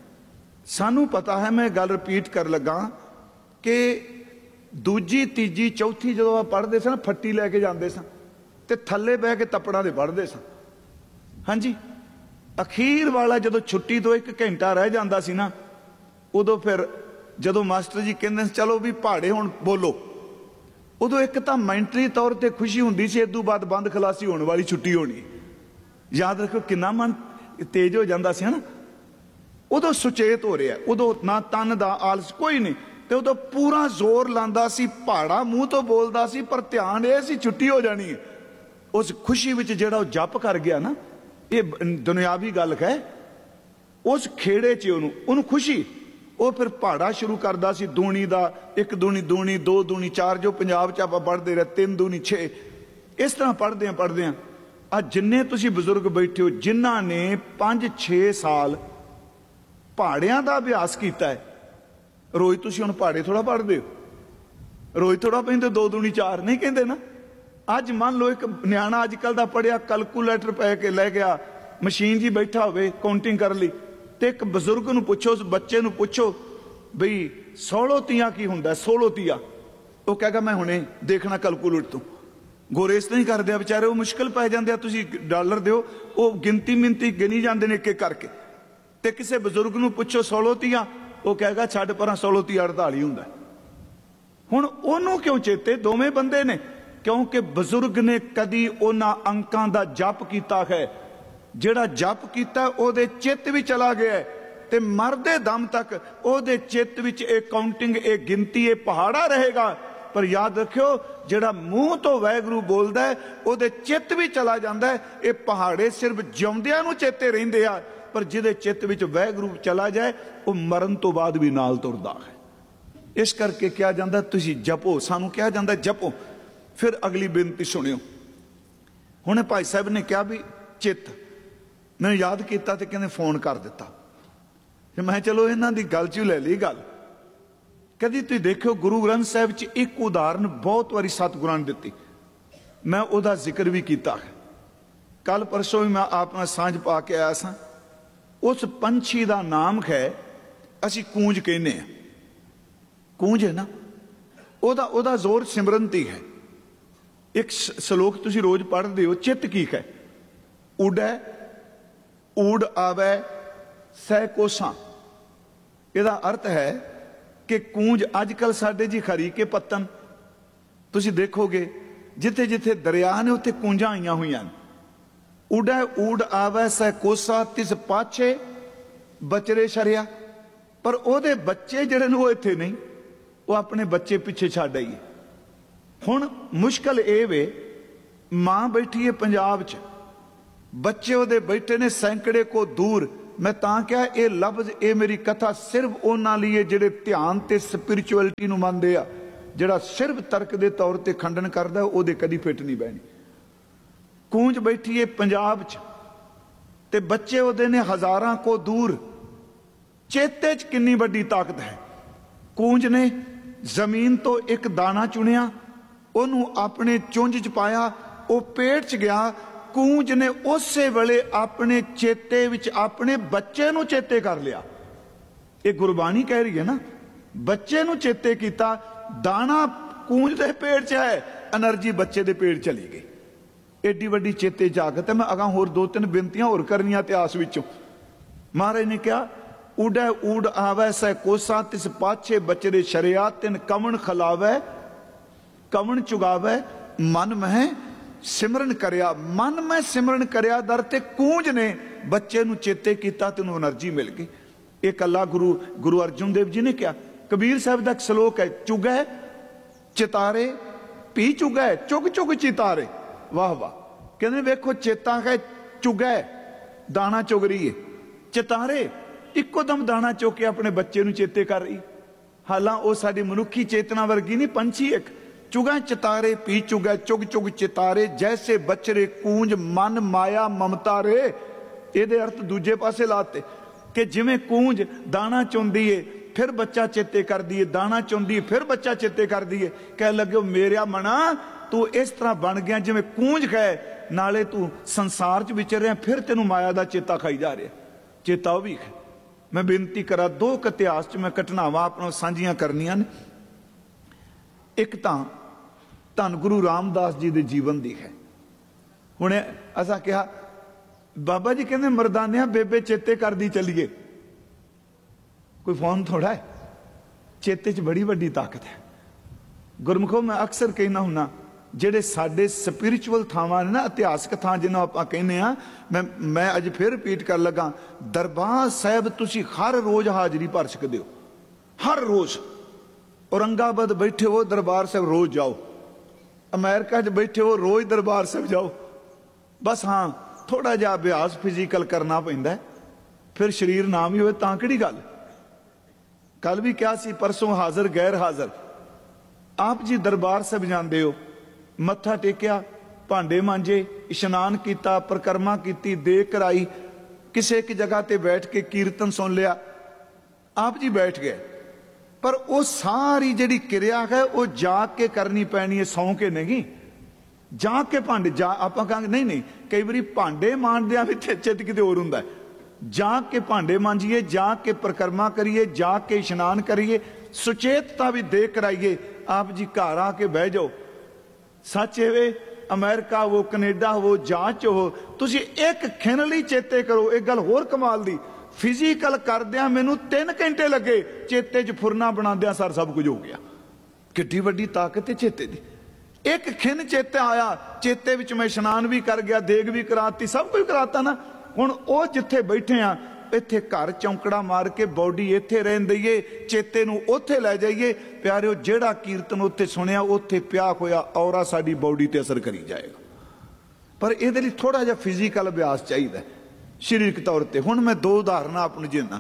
ਸਾਨੂੰ ਪਤਾ ਹੈ, ਮੈਂ ਗੱਲ ਰਿਪੀਟ ਕਰਨ ਲੱਗਾ ਕਿ ਦੂਜੀ ਤੀਜੀ ਚੌਥੀ ਜਦੋਂ ਆਪਾਂ ਪੜ੍ਹਦੇ ਸਾਂ, ਫੱਟੀ ਲੈ ਕੇ ਜਾਂਦੇ ਸਾਂ ਤੇ ਥੱਲੇ ਬਹਿ ਕੇ ਤੱਪੜਾਂ ਦੇ ਪੜ੍ਹਦੇ ਸਾਂ। ਹਾਂਜੀ, ਅਖੀਰ ਵਾਲਾ ਜਦੋਂ ਛੁੱਟੀ ਤੋਂ 1 ਘੰਟਾ ਰਹਿ ਜਾਂਦਾ ਸੀ ਨਾ, ਉਦੋਂ ਫਿਰ ਜਦੋਂ ਮਾਸਟਰ ਜੀ ਕਹਿੰਦੇ ਚਲੋ ਵੀ ਪਹਾੜੇ ਹੁਣ ਬੋਲੋ, ਉਦੋਂ ਇੱਕ ਤਾਂ ਮੈਂਟਲੀ ਤੌਰ ਤੇ ਖੁਸ਼ੀ ਹੁੰਦੀ ਸੀ, ਇਦੋਂ ਬਾਅਦ ਬੰਦ ਖਲਾਸੀ ਹੋਣ ਵਾਲੀ ਛੁੱਟੀ ਹੋਣੀ। ਯਾਦ ਰੱਖੋ ਕਿੰਨਾ ਮਨ ਤੇਜ਼ ਹੋ ਜਾਂਦਾ ਸੀ ਨਾ। ਉਦੋਂ ਸੁਚੇਤ ਹੋ ਰਿਹਾ, ਉਦੋਂ ਨਾ ਤਨ ਦਾ ਆਲਸ ਕੋਈ ਨਹੀਂ, ਤੇ ਉਦੋਂ ਪੂਰਾ ਜ਼ੋਰ ਲਾਂਦਾ ਸੀ। ਪਹਾੜਾ ਮੂੰਹ ਤੋਂ ਬੋਲਦਾ ਸੀ, ਪਰ ਧਿਆਨ ਇਹ ਸੀ ਛੁੱਟੀ ਹੋ ਜਾਣੀ ਹੈ। ਉਸ ਖੁਸ਼ੀ ਵਿੱਚ ਜਿਹੜਾ ਉਹ ਜਪ ਕਰ ਗਿਆ ਨਾ, ਇਹ ਦੁਨਿਆਵੀ ਗੱਲ ਹੈ। ਉਸ ਖੇੜੇ 'ਚ ਉਹਨੂੰ ਖੁਸ਼ੀ, ਉਹ ਫਿਰ ਪਹਾੜਾ ਸ਼ੁਰੂ ਕਰਦਾ ਸੀ। ਦੂਣੀ ਦਾ 1 ਦੂਣੀ 2 ਦੂਣੀ 4, ਜੋ ਪੰਜਾਬ 'ਚ ਆਪਾਂ ਪੜ੍ਹਦੇ ਰਹੇ, 3 ਦੂਣੀ 6, ਇਸ ਤਰ੍ਹਾਂ ਪੜ੍ਹਦੇ ਆ। ਆ ਜਿੰਨੇ ਤੁਸੀਂ ਬਜ਼ੁਰਗ ਬੈਠੇ ਹੋ, ਜਿਨ੍ਹਾਂ ਨੇ 5-6 ਸਾਲ ਪਹਾੜਿਆਂ ਦਾ ਅਭਿਆਸ ਕੀਤਾ ਹੈ, ਰੋਜ਼ ਤੁਸੀਂ ਹੁਣ ਪਹਾੜੇ ਥੋੜਾ ਪੜ੍ਹਦੇ ਹੋ, ਰੋਜ਼ ਥੋੜਾ ਪੈਂਦੇ 2 ਦੂਣੀ 4 ਨਹੀਂ ਕਹਿੰਦੇ ਨਾ। ਅੱਜ ਮੰਨ ਲਓ ਇੱਕ ਨਿਆਣਾ ਅੱਜ ਕੱਲ ਦਾ ਪੜ੍ਹਿਆ, ਕੈਲਕੂਲੇਟਰ ਪੈ ਕੇ ਲੈ ਗਿਆ, ਮਸ਼ੀਨ ਜੀ ਬੈਠਾ ਹੋਵੇ ਕਾਊਂਟਿੰਗ ਕਰਨ ਲਈ, ਤੇ ਇੱਕ ਬਜ਼ੁਰਗ ਨੂੰ ਪੁੱਛੋ, ਉਸ ਬੱਚੇ ਨੂੰ ਪੁੱਛੋ ਬਈ 16 ਤੀਆ ਕੀ ਹੁੰਦਾ, 16 ਤੀਆ, ਉਹ ਕਹੇਗਾ ਮੈਂ ਹੁਣੇ ਦੇਖਣਾ ਕੈਲਕੂਲੇਟਰ ਤੋਂ। ਗੋਰੇਸ ਨਹੀਂ ਕਰਦੇ ਆ ਵਿਚਾਰੇ, ਉਹ ਮੁਸ਼ਕਿਲ ਪੈ ਜਾਂਦੇ ਆ। ਤੁਸੀਂ ਡਾਲਰ ਦਿਓ, ਉਹ ਗਿਣਤੀ ਮਿੰਤੀ ਗਿਣੀ ਜਾਂਦੇ ਨੇ ਇੱਕ ਇੱਕ ਕਰਕੇ। ਤੇ ਕਿਸੇ ਬਜ਼ੁਰਗ ਨੂੰ ਪੁੱਛੋ 16 ਤੀਆ, ਉਹ ਕਹੇਗਾ ਛੱਡ ਪਰਾਂ, 16 ਤੀਆ 48 ਹੁੰਦਾ। ਹੁਣ ਉਹਨੂੰ ਕਿਉਂ ਚੇਤੇ? ਦੋਵੇਂ ਬੰਦੇ ਨੇ, ਕਿਉਂਕਿ ਬਜ਼ੁਰਗ ਨੇ ਕਦੀ ਉਹਨਾਂ ਅੰਕਾਂ ਦਾ ਜਪ ਕੀਤਾ ਹੈ। ਜਿਹੜਾ ਜਪ ਕੀਤਾ ਉਹਦੇ ਚਿੱਤ ਵਿੱਚ ਚਲਾ ਗਿਆ, ਤੇ ਮਰਦੇ ਦਮ ਤੱਕ ਉਹਦੇ ਚਿੱਤ ਵਿੱਚ ਇਹ ਕਾਊਂਟਿੰਗ, ਇਹ ਗਿਣਤੀ, ਇਹ ਪਹਾੜਾ ਰਹੇਗਾ। ਪਰ ਯਾਦ ਰੱਖਿਓ, ਜਿਹੜਾ ਮੂੰਹ ਤੋਂ ਵਾਹਿਗੁਰੂ ਬੋਲਦਾ ਹੈ, ਉਹਦੇ ਚਿੱਤ ਵੀ ਚਲਾ ਜਾਂਦਾ ਹੈ। ਇਹ ਪਹਾੜੇ ਸਿਰਫ ਜਿਉਂਦਿਆਂ ਨੂੰ ਚੇਤੇ ਰਹਿੰਦੇ ਆ, ਪਰ ਜਿਹਦੇ ਚਿੱਤ ਵਿੱਚ ਵਾਹਿਗੁਰੂ ਚਲਾ ਜਾਏ, ਉਹ ਮਰਨ ਤੋਂ ਬਾਅਦ ਵੀ ਨਾਲ ਤੁਰਦਾ ਹੈ। ਇਸ ਕਰਕੇ ਕਿਹਾ ਜਾਂਦਾ ਤੁਸੀਂ ਜਪੋ, ਸਾਨੂੰ ਕਿਹਾ ਜਾਂਦਾ ਜਪੋ। ਫਿਰ ਅਗਲੀ ਬੇਨਤੀ ਸੁਣਿਓ। ਹੁਣ ਭਾਈ ਸਾਹਿਬ ਨੇ ਕਿਹਾ ਵੀ ਚਿੱਤ, ਮੈਨੂੰ ਯਾਦ ਕੀਤਾ ਤੇ ਕਹਿੰਦੇ ਫੋਨ ਕਰ ਦਿੱਤਾ। ਤੇ ਮੈਂ ਚਲੋ ਇਹਨਾਂ ਦੀ ਗੱਲ 'ਚ ਲੈ ਲਈ ਗੱਲ। ਕਦੀ ਤੁਸੀਂ ਦੇਖਿਓ, ਗੁਰੂ ਗ੍ਰੰਥ ਸਾਹਿਬ 'ਚ ਇੱਕ ਉਦਾਹਰਨ ਬਹੁਤ ਵਾਰੀ ਸਤਿਗੁਰਾਂ ਨੇ ਦਿੱਤੀ, ਮੈਂ ਉਹਦਾ ਜ਼ਿਕਰ ਵੀ ਕੀਤਾ ਹੈ। ਕੱਲ ਪਰਸੋਂ ਵੀ ਮੈਂ ਆਪ ਨਾਲ ਸਾਂਝ ਪਾ ਕੇ ਆਇਆ ਸਾਂ। ਉਸ ਪੰਛੀ ਦਾ ਨਾਮ ਹੈ, ਅਸੀਂ ਕੂੰਜ ਕਹਿੰਦੇ ਆ, ਕੂੰਜ ਹੈ ਨਾ, ਉਹਦਾ ਜ਼ੋਰ ਸਿਮਰਨਤੀ ਹੈ। ਇੱਕ ਸ਼ਲੋਕ ਤੁਸੀਂ ਰੋਜ਼ ਪੜ੍ਹਦੇ ਹੋ, ਚਿੱਤ ਕੀ ਹੈ? ਉਡੈ ਊੜ ਆਵੈ ਸਹਿ ਕੋਸਾਂ। ਇਹਦਾ ਅਰਥ ਹੈ ਕਿ ਕੂੰਜ, ਅੱਜ ਕੱਲ ਸਾਡੇ ਜੀ ਖਰੀ ਕੇ ਪੱਤਨ, ਤੁਸੀਂ ਦੇਖੋਗੇ ਜਿੱਥੇ ਜਿੱਥੇ ਦਰਿਆ ਨੇ ਉੱਥੇ ਕੂੰਜਾਂ ਆਈਆਂ ਹੋਈਆਂ ਨੇ। ਉਡੈ ਊੜ ਆਵੈ ਸਹਿ ਕੋਸਾ, ਤਿਸ ਪਾਛੇ ਬਚਰੇ ਸ਼ਰਿਆ। ਪਰ ਉਹਦੇ ਬੱਚੇ ਜਿਹੜੇ ਨੇ ਉਹ ਇੱਥੇ ਨਹੀਂ, ਉਹ ਆਪਣੇ ਬੱਚੇ ਪਿੱਛੇ ਛੱਡ ਆਈ। ਹੁਣ ਮੁਸ਼ਕਲ ਇਹ ਵੇ, ਮਾਂ ਬੈਠੀ ਹੈ ਪੰਜਾਬ 'ਚ, बच्चे ਉਹਦੇ बैठे ने सैकड़े को दूर। मैं तां क्या ये लफ्ज ये मेरी कथा सिर्फ उन्हां लिए ਜਿਹੜੇ ध्यान ते स्पिरिचुअलिटी ਨੂੰ ਮੰਨਦੇ ਆ। ਜਿਹੜਾ सिर्फ तर्क ਦੇ तौर ਤੇ ਖੰਡਨ ਕਰਦਾ ਉਹਦੇ ਕਦੀ ਫਿੱਟ ਨਹੀਂ ਬਹਿਣੀ। ਕੂੰਜ ਬੈਠੀ ਏ ਪੰਜਾਬ 'ਚ ਤੇ ਬੱਚੇ ਉਹਦੇ ਨੇ ਹਜ਼ਾਰਾਂ ਕੋ ਦੂਰ। ਚੇਤੇ 'ਚ ਕਿੰਨੀ ਵੱਡੀ ਤਾਕਤ ਹੈ। ਕੂੰਜ ਨੇ ਜ਼ਮੀਨ ਤੋਂ ਇੱਕ ਦਾਣਾ ਚੁਣਿਆ, ਉਹਨੂੰ ਆਪਣੇ ਚੁੰਝ 'ਚ ਪਾਇਆ, ਉਹ ਪੇਟ 'ਚ ਗਿਆ। ਕੂੰਜ ਨੇ ਉਸੇ ਵੇਲੇ ਆਪਣੇ ਚੇਤੇ ਵਿੱਚ ਆਪਣੇ ਬੱਚੇ ਨੂੰ ਚੇਤੇ ਕਰ ਲਿਆ। ਇਹ ਗੁਰਬਾਣੀ ਕਹਿ ਰਹੀ ਹੈ ਨਾ, ਬੱਚੇ ਨੂੰ ਚੇਤੇ ਕੀਤਾ। ਦਾਣਾ ਕੂੰਜ ਦੇ ਪੇਟ 'ਚ ਹੈ, એનર્ਜੀ ਬੱਚੇ ਦੇ ਪੇਟ ਚਲੀ ਗਈ। एडी वड्डी चेते जागत है। मैं अगा होर दो तीन बेनतियां होर करनियां इतिहास विचों। महाराज ने कहा उड़ै उड़ आवै सै कोसा तिस पाछे बचरे शरिया तिन कमन खलावै कमन चुगावै मन मह सिमरन करया। मन में सिमरन करया दर ते कूंज ने बच्चे नूं चेते कीता ते उहनूं एनर्जी मिल गई। ये कला गुरु अर्जुन देव जी ने कहा। कबीर साहब दा एक सलोक है, चुगै चितारे पी चुगै चुग चुग चितारे। वाह वाह। कहते वेखो चेता है चुगै दाना चुग रही है, चितारे इको दम दाना चुग के अपने बच्चे नूं चेते कर रही। हालां वो साडी मनुखी चेतना वर्गी नहीं, पंछी एक। चुगै चितारे पी चुगै चुग चुग चितारे जैसे बचरे कूंज मन माया ममता रे। ਇਹਦੇ अर्थ दूजे पासे लाते कि जिवें कूंज दाना चुंदी है फिर बच्चा चेते कर दिए, दाना चुंदी फिर बच्चा चेते कर दिए। कह लगे मेरा मना तू इस तरह बन गया जिवें कूंज है, नाले तू संसार च विचर रहा, फिर तेनू माया का चेता खाई जा रहा। चेता वो भी है। मैं बेनती करा दो इतिहास च मैं घटनावां अपनों सांझियां करनियां ने। एक तां धन गुरु रामदास जी दे जीवन दी है। हुणे असां कहा बाबा जी कहंदे मरदानिया बेबे चेते करदी चलीए। कोई फोन थोड़ा है, चेते च बड़ी वड्डी ताकत है। गुरमुखो मैं अक्सर कहना हुन्ना ਜਿਹੜੇ ਸਾਡੇ ਸਪਿਰਿਚੁਅਲ ਥਾਵਾਂ ਨੇ ਨਾ, ਇਤਿਹਾਸਕ ਥਾਂ ਜਿਹਨੂੰ ਆਪਾਂ ਕਹਿੰਦੇ ਆ, ਮੈਂ ਅੱਜ ਫਿਰ ਰਿਪੀਟ ਕਰ ਲੱਗਾ, ਦਰਬਾਰ ਸਾਹਿਬ ਤੁਸੀਂ ਹਰ ਰੋਜ਼ ਹਾਜ਼ਰੀ ਭਰ ਸਕਦੇ ਹੋ। ਹਰ ਰੋਜ਼ औरंगाबाद बैठे हो दरबार साहब रोज जाओ, अमेरिका च बैठे हो रोज दरबार साहब जाओ। बस हाँ थोड़ा जिहा अभ्यास फिजिकल करना पैंदा है, फिर शरीर ना भी होवे तां किहड़ी गल। कल भी क्या सी, परसों हाजिर गैर हाजिर। आप जी दरबार साहब जांदे हो, मत्था टेकिया, भांडे मांजे, इशनान किया, परिक्रमा की, देग कराई, किसी एक जगह ते बैठ के कीर्तन सुन लिया, आप जी बैठ गए। पर वो सारी जिहड़ी क्रिया है वो जाग के करनी पैनी है, सौ के नहीं। जाग के भांडे जा आप कहांगे नहीं नहीं, कई बार भांडे मांजदियां भी चित किते होर हुंदा है। जाग के भांडे मांजिए, जाग के परिक्रमा करिए, जाग के इशनान करिए, सुचेतता भी दे कराइए। आप जी घर आके बह जाओ। सच है अमेरिका हो, कनेडा हो, जांच हो, तुसी एक खिन लई चेते करो। एक गल होर कमाल दी, फिजिकल करदियां मैनू 3 घंटे लगे, चेते च फुरना बनादियां सार सब कुछ हो गया। किड्डी वड्डी ताकत है चेते दी। एक खिन चेते आया, चेते विच मैं इशनान भी कर गया, देग भी कराती, सब कुछ कराता ना। हुण ओ जिथे बैठे आ, इत्थे घर चौंकड़ा मार के बॉडी इत्थे रहन दईए, चेते नू उत्थे लै जाइए। प्यारिओ जिहड़ा कीर्तन उत्थे सुनिया उत्थे पिया होया औरा साडी बॉडी ते असर करी जाएगा। पर इहदे लई थोड़ा जिहा फिजिकल अभ्यास चाहिदा शरीरक तौर ते। हुण मैं 2 उदाहरण आपनूं देना।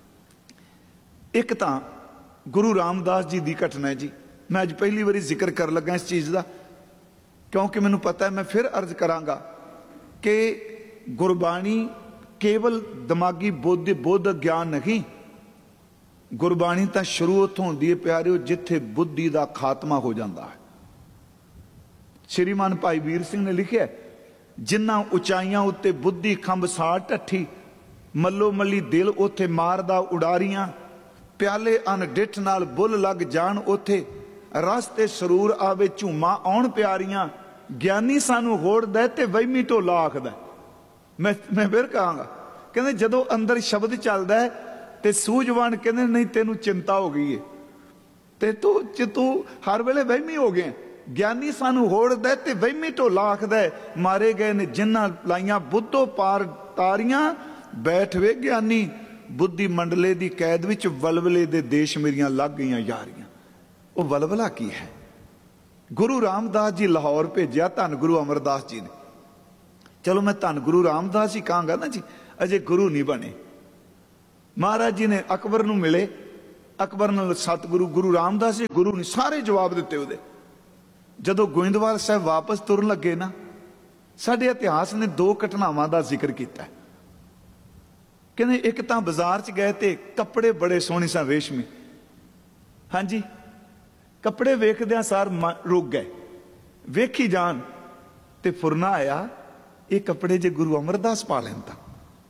एक तां गुरु रामदास जी दी घटना है जी। मैं अज पहली बारी जिक्र कर लगा इस चीज़ का, क्योंकि मैनूं पता है मैं फिर अर्ज करांगा कि गुरबाणी केवल दिमागी बुद्ध ज्ञान नहीं, गुरबाणी तो शुरू उत्थों होंदी है प्यारिओ जिथे बुद्धि का खात्मा हो जाता है। श्रीमान भाई वीर सिंह ने लिखिया, जिन्ना उचाइयां उत्ते बुद्धि खंभ साड़ ढठी, मल्लो मल्ली दिल उत्थे मारदा उडारियां, प्याले अन डिठ नाल बुल लग जान उत्थे, रस्ते सरूर आवे झूमा आउण प्यारियां, ज्ञानी सानू होड़दा ते वहमी ढोला आखदा। मैं फिर कहांगा, कहंदे जदों अंदर शब्द चलदा है ते सूझवान कहंदे नहीं तेनू चिंता हो गई है ते तू हर वेले वहमी हो गए। ज्ञानी सानू होड़दा ते वहमी ढोला आखदा है, मारे गए ने जिन्हां लाइयां बुद्धो पार तारियां, बैठ वे ज्ञानी बुद्धि मंडले दी कैद विच, वलवले दे देश मेरियां लग गईयां यारियां। वो वलवला की है? गुरु रामदास जी लाहौर भेजिया धन गुरु अमरदास जी ने, चलो मैं धन गुरु रामदास ही कहांगा ना जी, अजे गुरु नहीं बने। महाराज जी ने अकबर नूं मिले, अकबर नाल सतगुरु गुरु रामदास जी गुरु नहीं, सारे जवाब दिते उहदे। जदों गोइंदवाल साहब वापस तुरन लगे ना, साडे इतिहास ने दो घटनावां दा जिक्र किया। कहने एक तां बाजार च गए ते कपड़े बड़े सोहणे सन रेशमी, हाँ जी, कपड़े वेखदियां सार रुक गए, वेखी जान ते फुरना आया, ये कपड़े जे गुरु अमरदास पा लैन तां,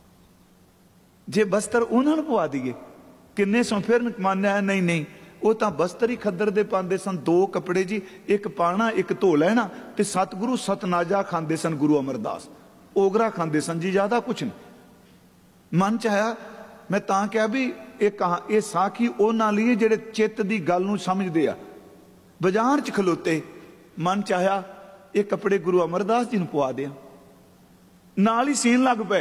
जे बस्तर उन्हां नूं पवा दईए किन्ने सौ। फिर मानिया नहीं नहीं, वो तां बस्तर ही खद्दर दे पांदे सन, दो कपड़े जी, एक पाना एक धो लैना। ते सतगुरु सतनाजा खांदे सन गुरु अमरदास, ओगरा खांदे सन जी, ज्यादा कुछ नहीं। मन च आया, मैं तां कहा भी ये साखी उन्हां लई जिहड़े चित्त दी गल नूं समझदे आ। बाजार च खलोते, मन च आया ये कपड़े गुरु अमरदास जी नूं पवा दियां। नाल ही सीन लग पे,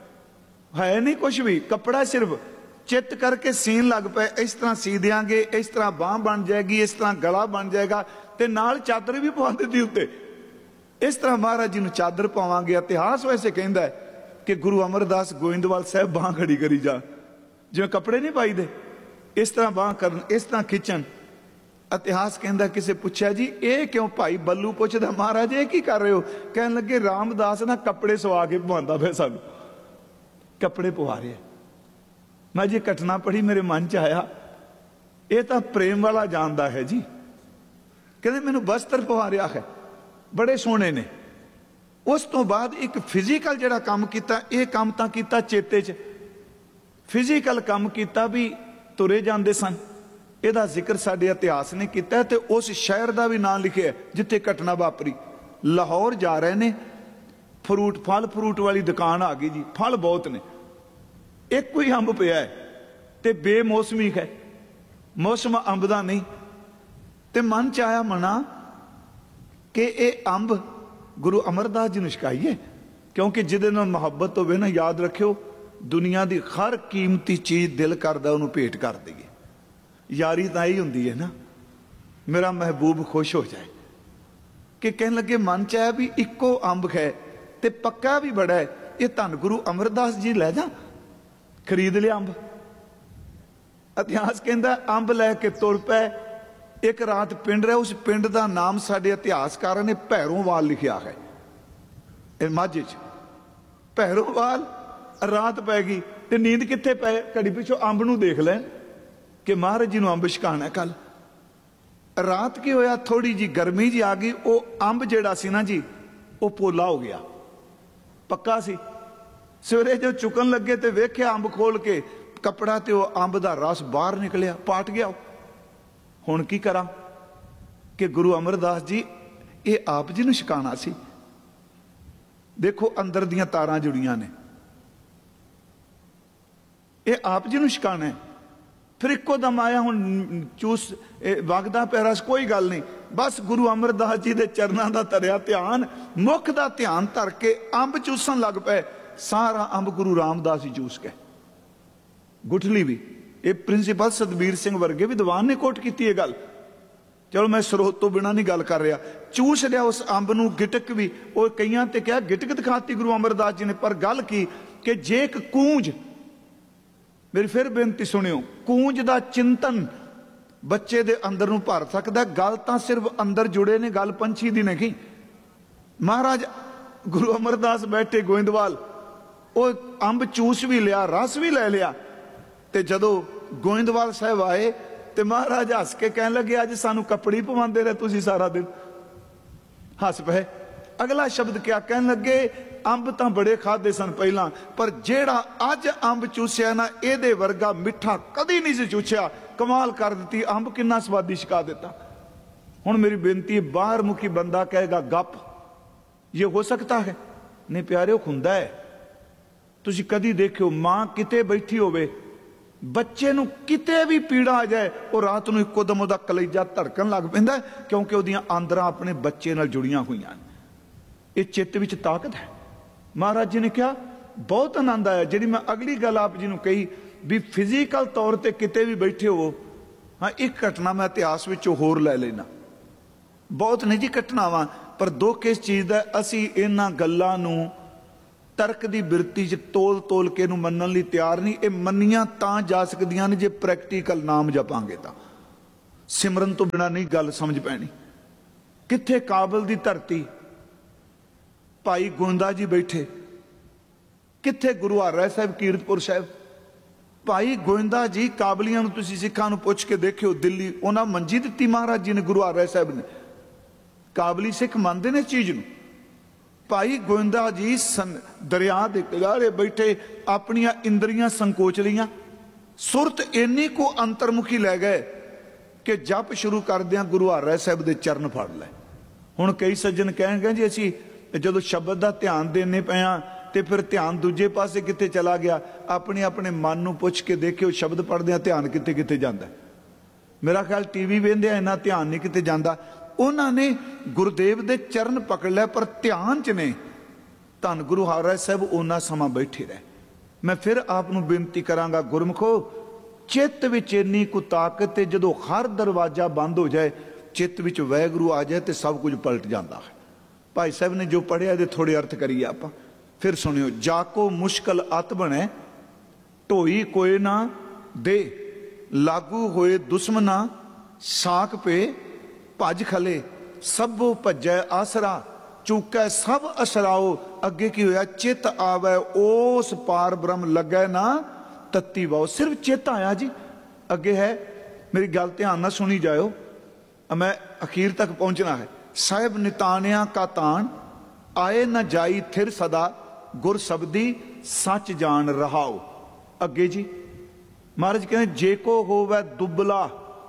है नहीं कुछ भी, कपड़ा सिर्फ चित करके सीन लग पे, इस तरह सी देंगे, इस तरह बांह बन जाएगी, इस तरह गला बन जाएगा, ते नाल चादर भी पवा दी उत्ते। इस तरह महाराज जी नूं चादर पावांगे। इतिहास वैसे कहंदा है कि गुरु अमरदास गोइंदवाल साहब बांह खड़ी करी जा, जिवें कपड़े नहीं पाई दे, इस तरह बांह करन, इस तरह खिंचन। इतिहास कहंदा, किसे पूछा जी ये क्यों, भाई बल्लू पुछदा महाराज ये की कर रहे हो? कहन लगे रामदास ना कपड़े सवा के पवांदा पिया सानू, कपड़े पवा रहे। मैं जी घटना पढ़ी, मेरे मन च आया ये तो प्रेम वाला जानता है जी। कहते मैनू बस्तर पवा रहा है, बड़े सोहने ने। उस तो बाद एक फिजिकल जिहड़ा काम किया, ये काम तां कीता चेते च, फिजिकल काम किया भी तुरे जाते सन। यदा जिक्र साडे इतिहास ने किया, ते उस शहर का भी नाम लिखे जिथे घटना वापरी। लाहौर जा रहे ने, फल फ्रूट वाली दुकान आ गई जी, फल बहुत ने, एक कोई अंब पिया है ते बेमौसमी है, मौसम अंब का नहीं। ते मन च आया मना कि ये अंब गुरु अमरदास जी नूं छकाईए, क्योंकि जिहदे नाल मुहब्बत होवे ना, याद रखियो दुनिया की हर कीमती चीज़ दिल करदा उहनूं भेंट कर दईए। यारी तां ही हुंदी है ना, मेरा महबूब खुश हो जाए। कि कहन लगे मन च आया भी इक्को अंब है ते पक्का भी बड़ा है, ये धन गुरु अमरदास जी लै जा। खरीद लिया अंब। इतिहास कहता अंब लैके तुर पै। एक रात पिंड रहा, उस पिंड का नाम साडे इतिहासकारां ने भैरोवाल लिखिया है माझे च। भैरोवाल रात पै गई ते नींद कित्थे पै, घड़ी पिछों अंब नूं देख लैन कि महाराज जी नूं अंब छकाना कल। रात की होया, थोड़ी जी गर्मी जी आ गई, वो अंब जिहड़ा सी ना जी वो पोला हो गया, पक्का सी। सवेरे जो चुकन लगे तो वेख्या अंब खोल के कपड़ा, ते वो अंब का रस बाहर निकलिया, पाट गया। हुण की करा कि गुरु अमरदास जी ये आप जी नूं छकाना सी। देखो अंदर दियां तारां जुड़ियां ने, ये आप जी नूं छकाना है। फिर इको दम आया, हुण चूस वगदा पैरा, कोई गल नहीं, बस गुरु अमरदास जी के चरणों का धरिया ध्यान, मुख का ध्यान धर के अंब चूसन लग पे। सारा अंब गुरु रामदास जी चूस के, गुठली भी। ये प्रिंसीपल सतबीर सिंह वर्गे विद्वान ने कोट की है गल। चलो मैं स्रोत तो बिना नहीं गल कर रहा। चूस लिया उस अंब नूं, गिटक भी, और कईयां ते क्या गिटक दिखाती गुरु अमरदास जी ने। पर गल की कि जे एक कूंज, मेरी फिर बेनती सुनियो, कूंज का चिंतन बच्चे दे अंदर नूं भर सकदा। गल तां सिर्फ अंदर जुड़े ने, गल पंछी दी नहीं। महाराज गुरु अमरदास बैठे गोइंदवाल, वो अंब चूस भी लिया, रस भी ले लिया। ते जदों गोइंदवाल साहब आए ते महाराज हस के कहन लगे, अज सानू कपड़ी पवांदे रहे तुसीं सारा दिन। हस पे। अगला शब्द क्या कहन लगे, अंब तां बड़े खादे सन पहला, पर जेड़ा अज अंब चूसिया ना, इहदे वर्गा मिठा कदी नहीं सी चूसिया। कमाल कर दी, अंब किन्ना स्वादी छका दिता। हुण मेरी बेनती है, बाहर मुखी बंदा कहेगा गप, ये हो सकता है? नहीं प्यारे, हुंदा है। तुसीं कदी देखियो, मां किते बैठी होवे, बच्चे नूं किते भी पीड़ा आ जाए, वो रात नूं इक्को दम उहदा कलेजा धड़कन लग पैंदा, क्योंकि उहदियां आंदरां अपने बच्चे नाल जुड़ियां होईयां। ये चित्त विच ताकत है। महाराज जी ने कहा बहुत आनंद आया। जी मैं अगली गल आप जी नूं कही भी फिजिकल तौर पर किते भी बैठे हो। हाँ, एक घटना मैं इतिहास विचों होर लै लेना, बहुत नहीं जी घटनावां, पर दुख इस चीज़ का, असीं इन्हां गल्लां नूं ਤਰਕ ਦੀ ਬਿਰਤੀ 'ਚ ਤੋਲ ਤੋਲ ਕੇ ਇਹਨੂੰ ਮੰਨਣ ਲਈ ਤਿਆਰ ਨਹੀਂ। ਇਹ ਮੰਨੀਆਂ ਤਾਂ ਜਾ ਸਕਦੀਆਂ ਨੇ ਜੇ ਪ੍ਰੈਕਟੀਕਲ ਨਾਮ ਜਪਾਂਗੇ ਤਾਂ। ਸਿਮਰਨ ਤੋਂ ਬਿਨਾਂ ਨਹੀਂ ਗੱਲ ਸਮਝ ਪੈਣੀ। ਕਿੱਥੇ ਕਾਬਲ ਦੀ ਧਰਤੀ, ਭਾਈ ਗੋਇੰਦਾ ਜੀ ਬੈਠੇ, ਕਿੱਥੇ ਗੁਰੂ ਹਰਿਰਾਏ ਸਾਹਿਬ ਕੀਰਤਪੁਰ ਸਾਹਿਬ। ਭਾਈ ਗੋਇੰਦਾ ਜੀ ਕਾਬਲੀਆਂ ਨੂੰ ਤੁਸੀਂ ਸਿੱਖਾਂ ਨੂੰ ਪੁੱਛ ਕੇ ਦੇਖਿਓ, ਦਿੱਲੀ ਉਹਨਾਂ ਮੰਜੀ ਦਿੱਤੀ ਮਹਾਰਾਜ ਜੀ ਨੇ, ਗੁਰੂ ਹਰਿਰਾਏ ਸਾਹਿਬ ਨੇ। ਕਾਬਲੀ ਸਿੱਖ ਮੰਨਦੇ ਨੇ ਚੀਜ਼ ਨੂੰ। ਭਾਈ ਗੋਇੰਦਾ ਜੀ ਦਰਿਆ ਦੇ ਕਿਨਾਰੇ ਬੈਠੇ ਆਪਣੀਆਂ ਇੰਦਰੀਆਂ ਸੰਕੋਚ ਲਈਆਂ, ਸੁਰਤ ਇੰਨੀ ਕੋ ਅੰਤਰਮੁਖੀ ਲੈ ਗਏ ਕਿ ਜਪ ਸ਼ੁਰੂ ਕਰਦਿਆਂ ਗੁਰੂ ਹਰਿਰਾਏ ਸਾਹਿਬ ਦੇ ਚਰਨ ਫੜ ਲਏ। ਹੁਣ ਕਈ ਸੱਜਣ ਕਹਿਣਗੇ ਜੀ ਅਸੀਂ ਜਦੋਂ ਸ਼ਬਦ ਦਾ ਧਿਆਨ ਦੇਣੇ ਪਏ ਆ ਤੇ ਫਿਰ ਧਿਆਨ ਦੂਜੇ ਪਾਸੇ ਕਿੱਥੇ ਚਲਾ ਗਿਆ। ਆਪਣੇ ਆਪਣੇ ਮਨ ਨੂੰ ਪੁੱਛ ਕੇ ਦੇਖਿਓ, ਸ਼ਬਦ ਪੜ੍ਹਦਿਆਂ ਧਿਆਨ ਕਿੱਥੇ ਕਿੱਥੇ ਜਾਂਦਾ। ਮੇਰਾ ਖਿਆਲ ਟੀਵੀ ਵੇਖਦਿਆਂ ਇੰਨਾ ਧਿਆਨ ਨਹੀਂ ਕਿਤੇ ਜਾਂਦਾ। ਉਹਨਾਂ ਨੇ ਗੁਰਦੇਵ ਦੇ ਚਰਨ ਪਕੜ ਲਿਆ ਪਰ ਧਿਆਨ 'ਚ ਨੇ। ਧੰਨ ਗੁਰੂ ਹਰਿਰਾਏ ਸਾਹਿਬ ਉਹਨਾਂ ਸਮਾਂ ਬੈਠੇ ਰਹੇ। ਮੈਂ ਫਿਰ ਆਪ ਨੂੰ ਬੇਨਤੀ ਕਰਾਂਗਾ, ਗੁਰਮੁਖੋ, ਚਿੱਤ ਵਿੱਚ ਇੰਨੀ ਕੁ ਤਾਕਤ ਹੈ, ਜਦੋਂ ਹਰ ਦਰਵਾਜ਼ਾ ਬੰਦ ਹੋ ਜਾਏ, ਚਿੱਤ ਵਿੱਚ ਵਾਹਿਗੁਰੂ ਆ ਜਾਏ ਤੇ ਸਭ ਕੁਝ ਪਲਟ ਜਾਂਦਾ ਹੈ। ਭਾਈ ਸਾਹਿਬ ਨੇ ਜੋ ਪੜ੍ਹਿਆ ਇਹਦੇ ਥੋੜੇ ਅਰਥ ਕਰੀਏ ਆਪਾਂ। ਫਿਰ ਸੁਣਿਓ। ਜਾਕੋ ਮੁਸ਼ਕਲ ਅਤ ਬਣੇ, ਢੋਈ ਕੋਏ ਨਾ ਦੇ, ਲਾਗੂ ਹੋਏ ਦੁਸ਼ਮਨਾ, ਸਾਕ ਪੇ ਭੱਜ ਖਲੇ, ਸਭੋ ਭੱਜੈ ਆਸਰਾ, ਚੂਕੈ ਸਭ ਅਸਰਾਓ। ਅੱਗੇ ਕੀ ਹੋਇਆ? ਚਿੱਤ ਆਵੈ ਉਸ ਪਾਰ ਬ੍ਰਹਮ ਲੱਗੈ ਨਾ ਤੱਤੀ ਵਾਓ। ਸਿਰਫ ਚਿੱਤ ਆਇਆ ਜੀ। ਅੱਗੇ ਹੈ, ਮੇਰੀ ਗੱਲ ਧਿਆਨ ਨਾਲ ਸੁਣੀ ਜਾਇਓ, ਮੈਂ ਅਖੀਰ ਤੱਕ ਪਹੁੰਚਣਾ ਹੈ। ਸਾਹਿਬ ਨਿਤਾਣਿਆ ਕਾ ਤਾਣ, ਆਏ ਨਾ ਜਾਈ ਥਿਰ ਸਦਾ, ਗੁਰ ਸ਼ਬਦੀ ਸੱਚ ਜਾਣ ਰਹਾਓ। ਅੱਗੇ ਜੀ ਮਹਾਰਾਜ ਕਹਿੰਦੇ ਜੇ ਕੋ ਹੋਵੇ ਦੁਬਲਾ,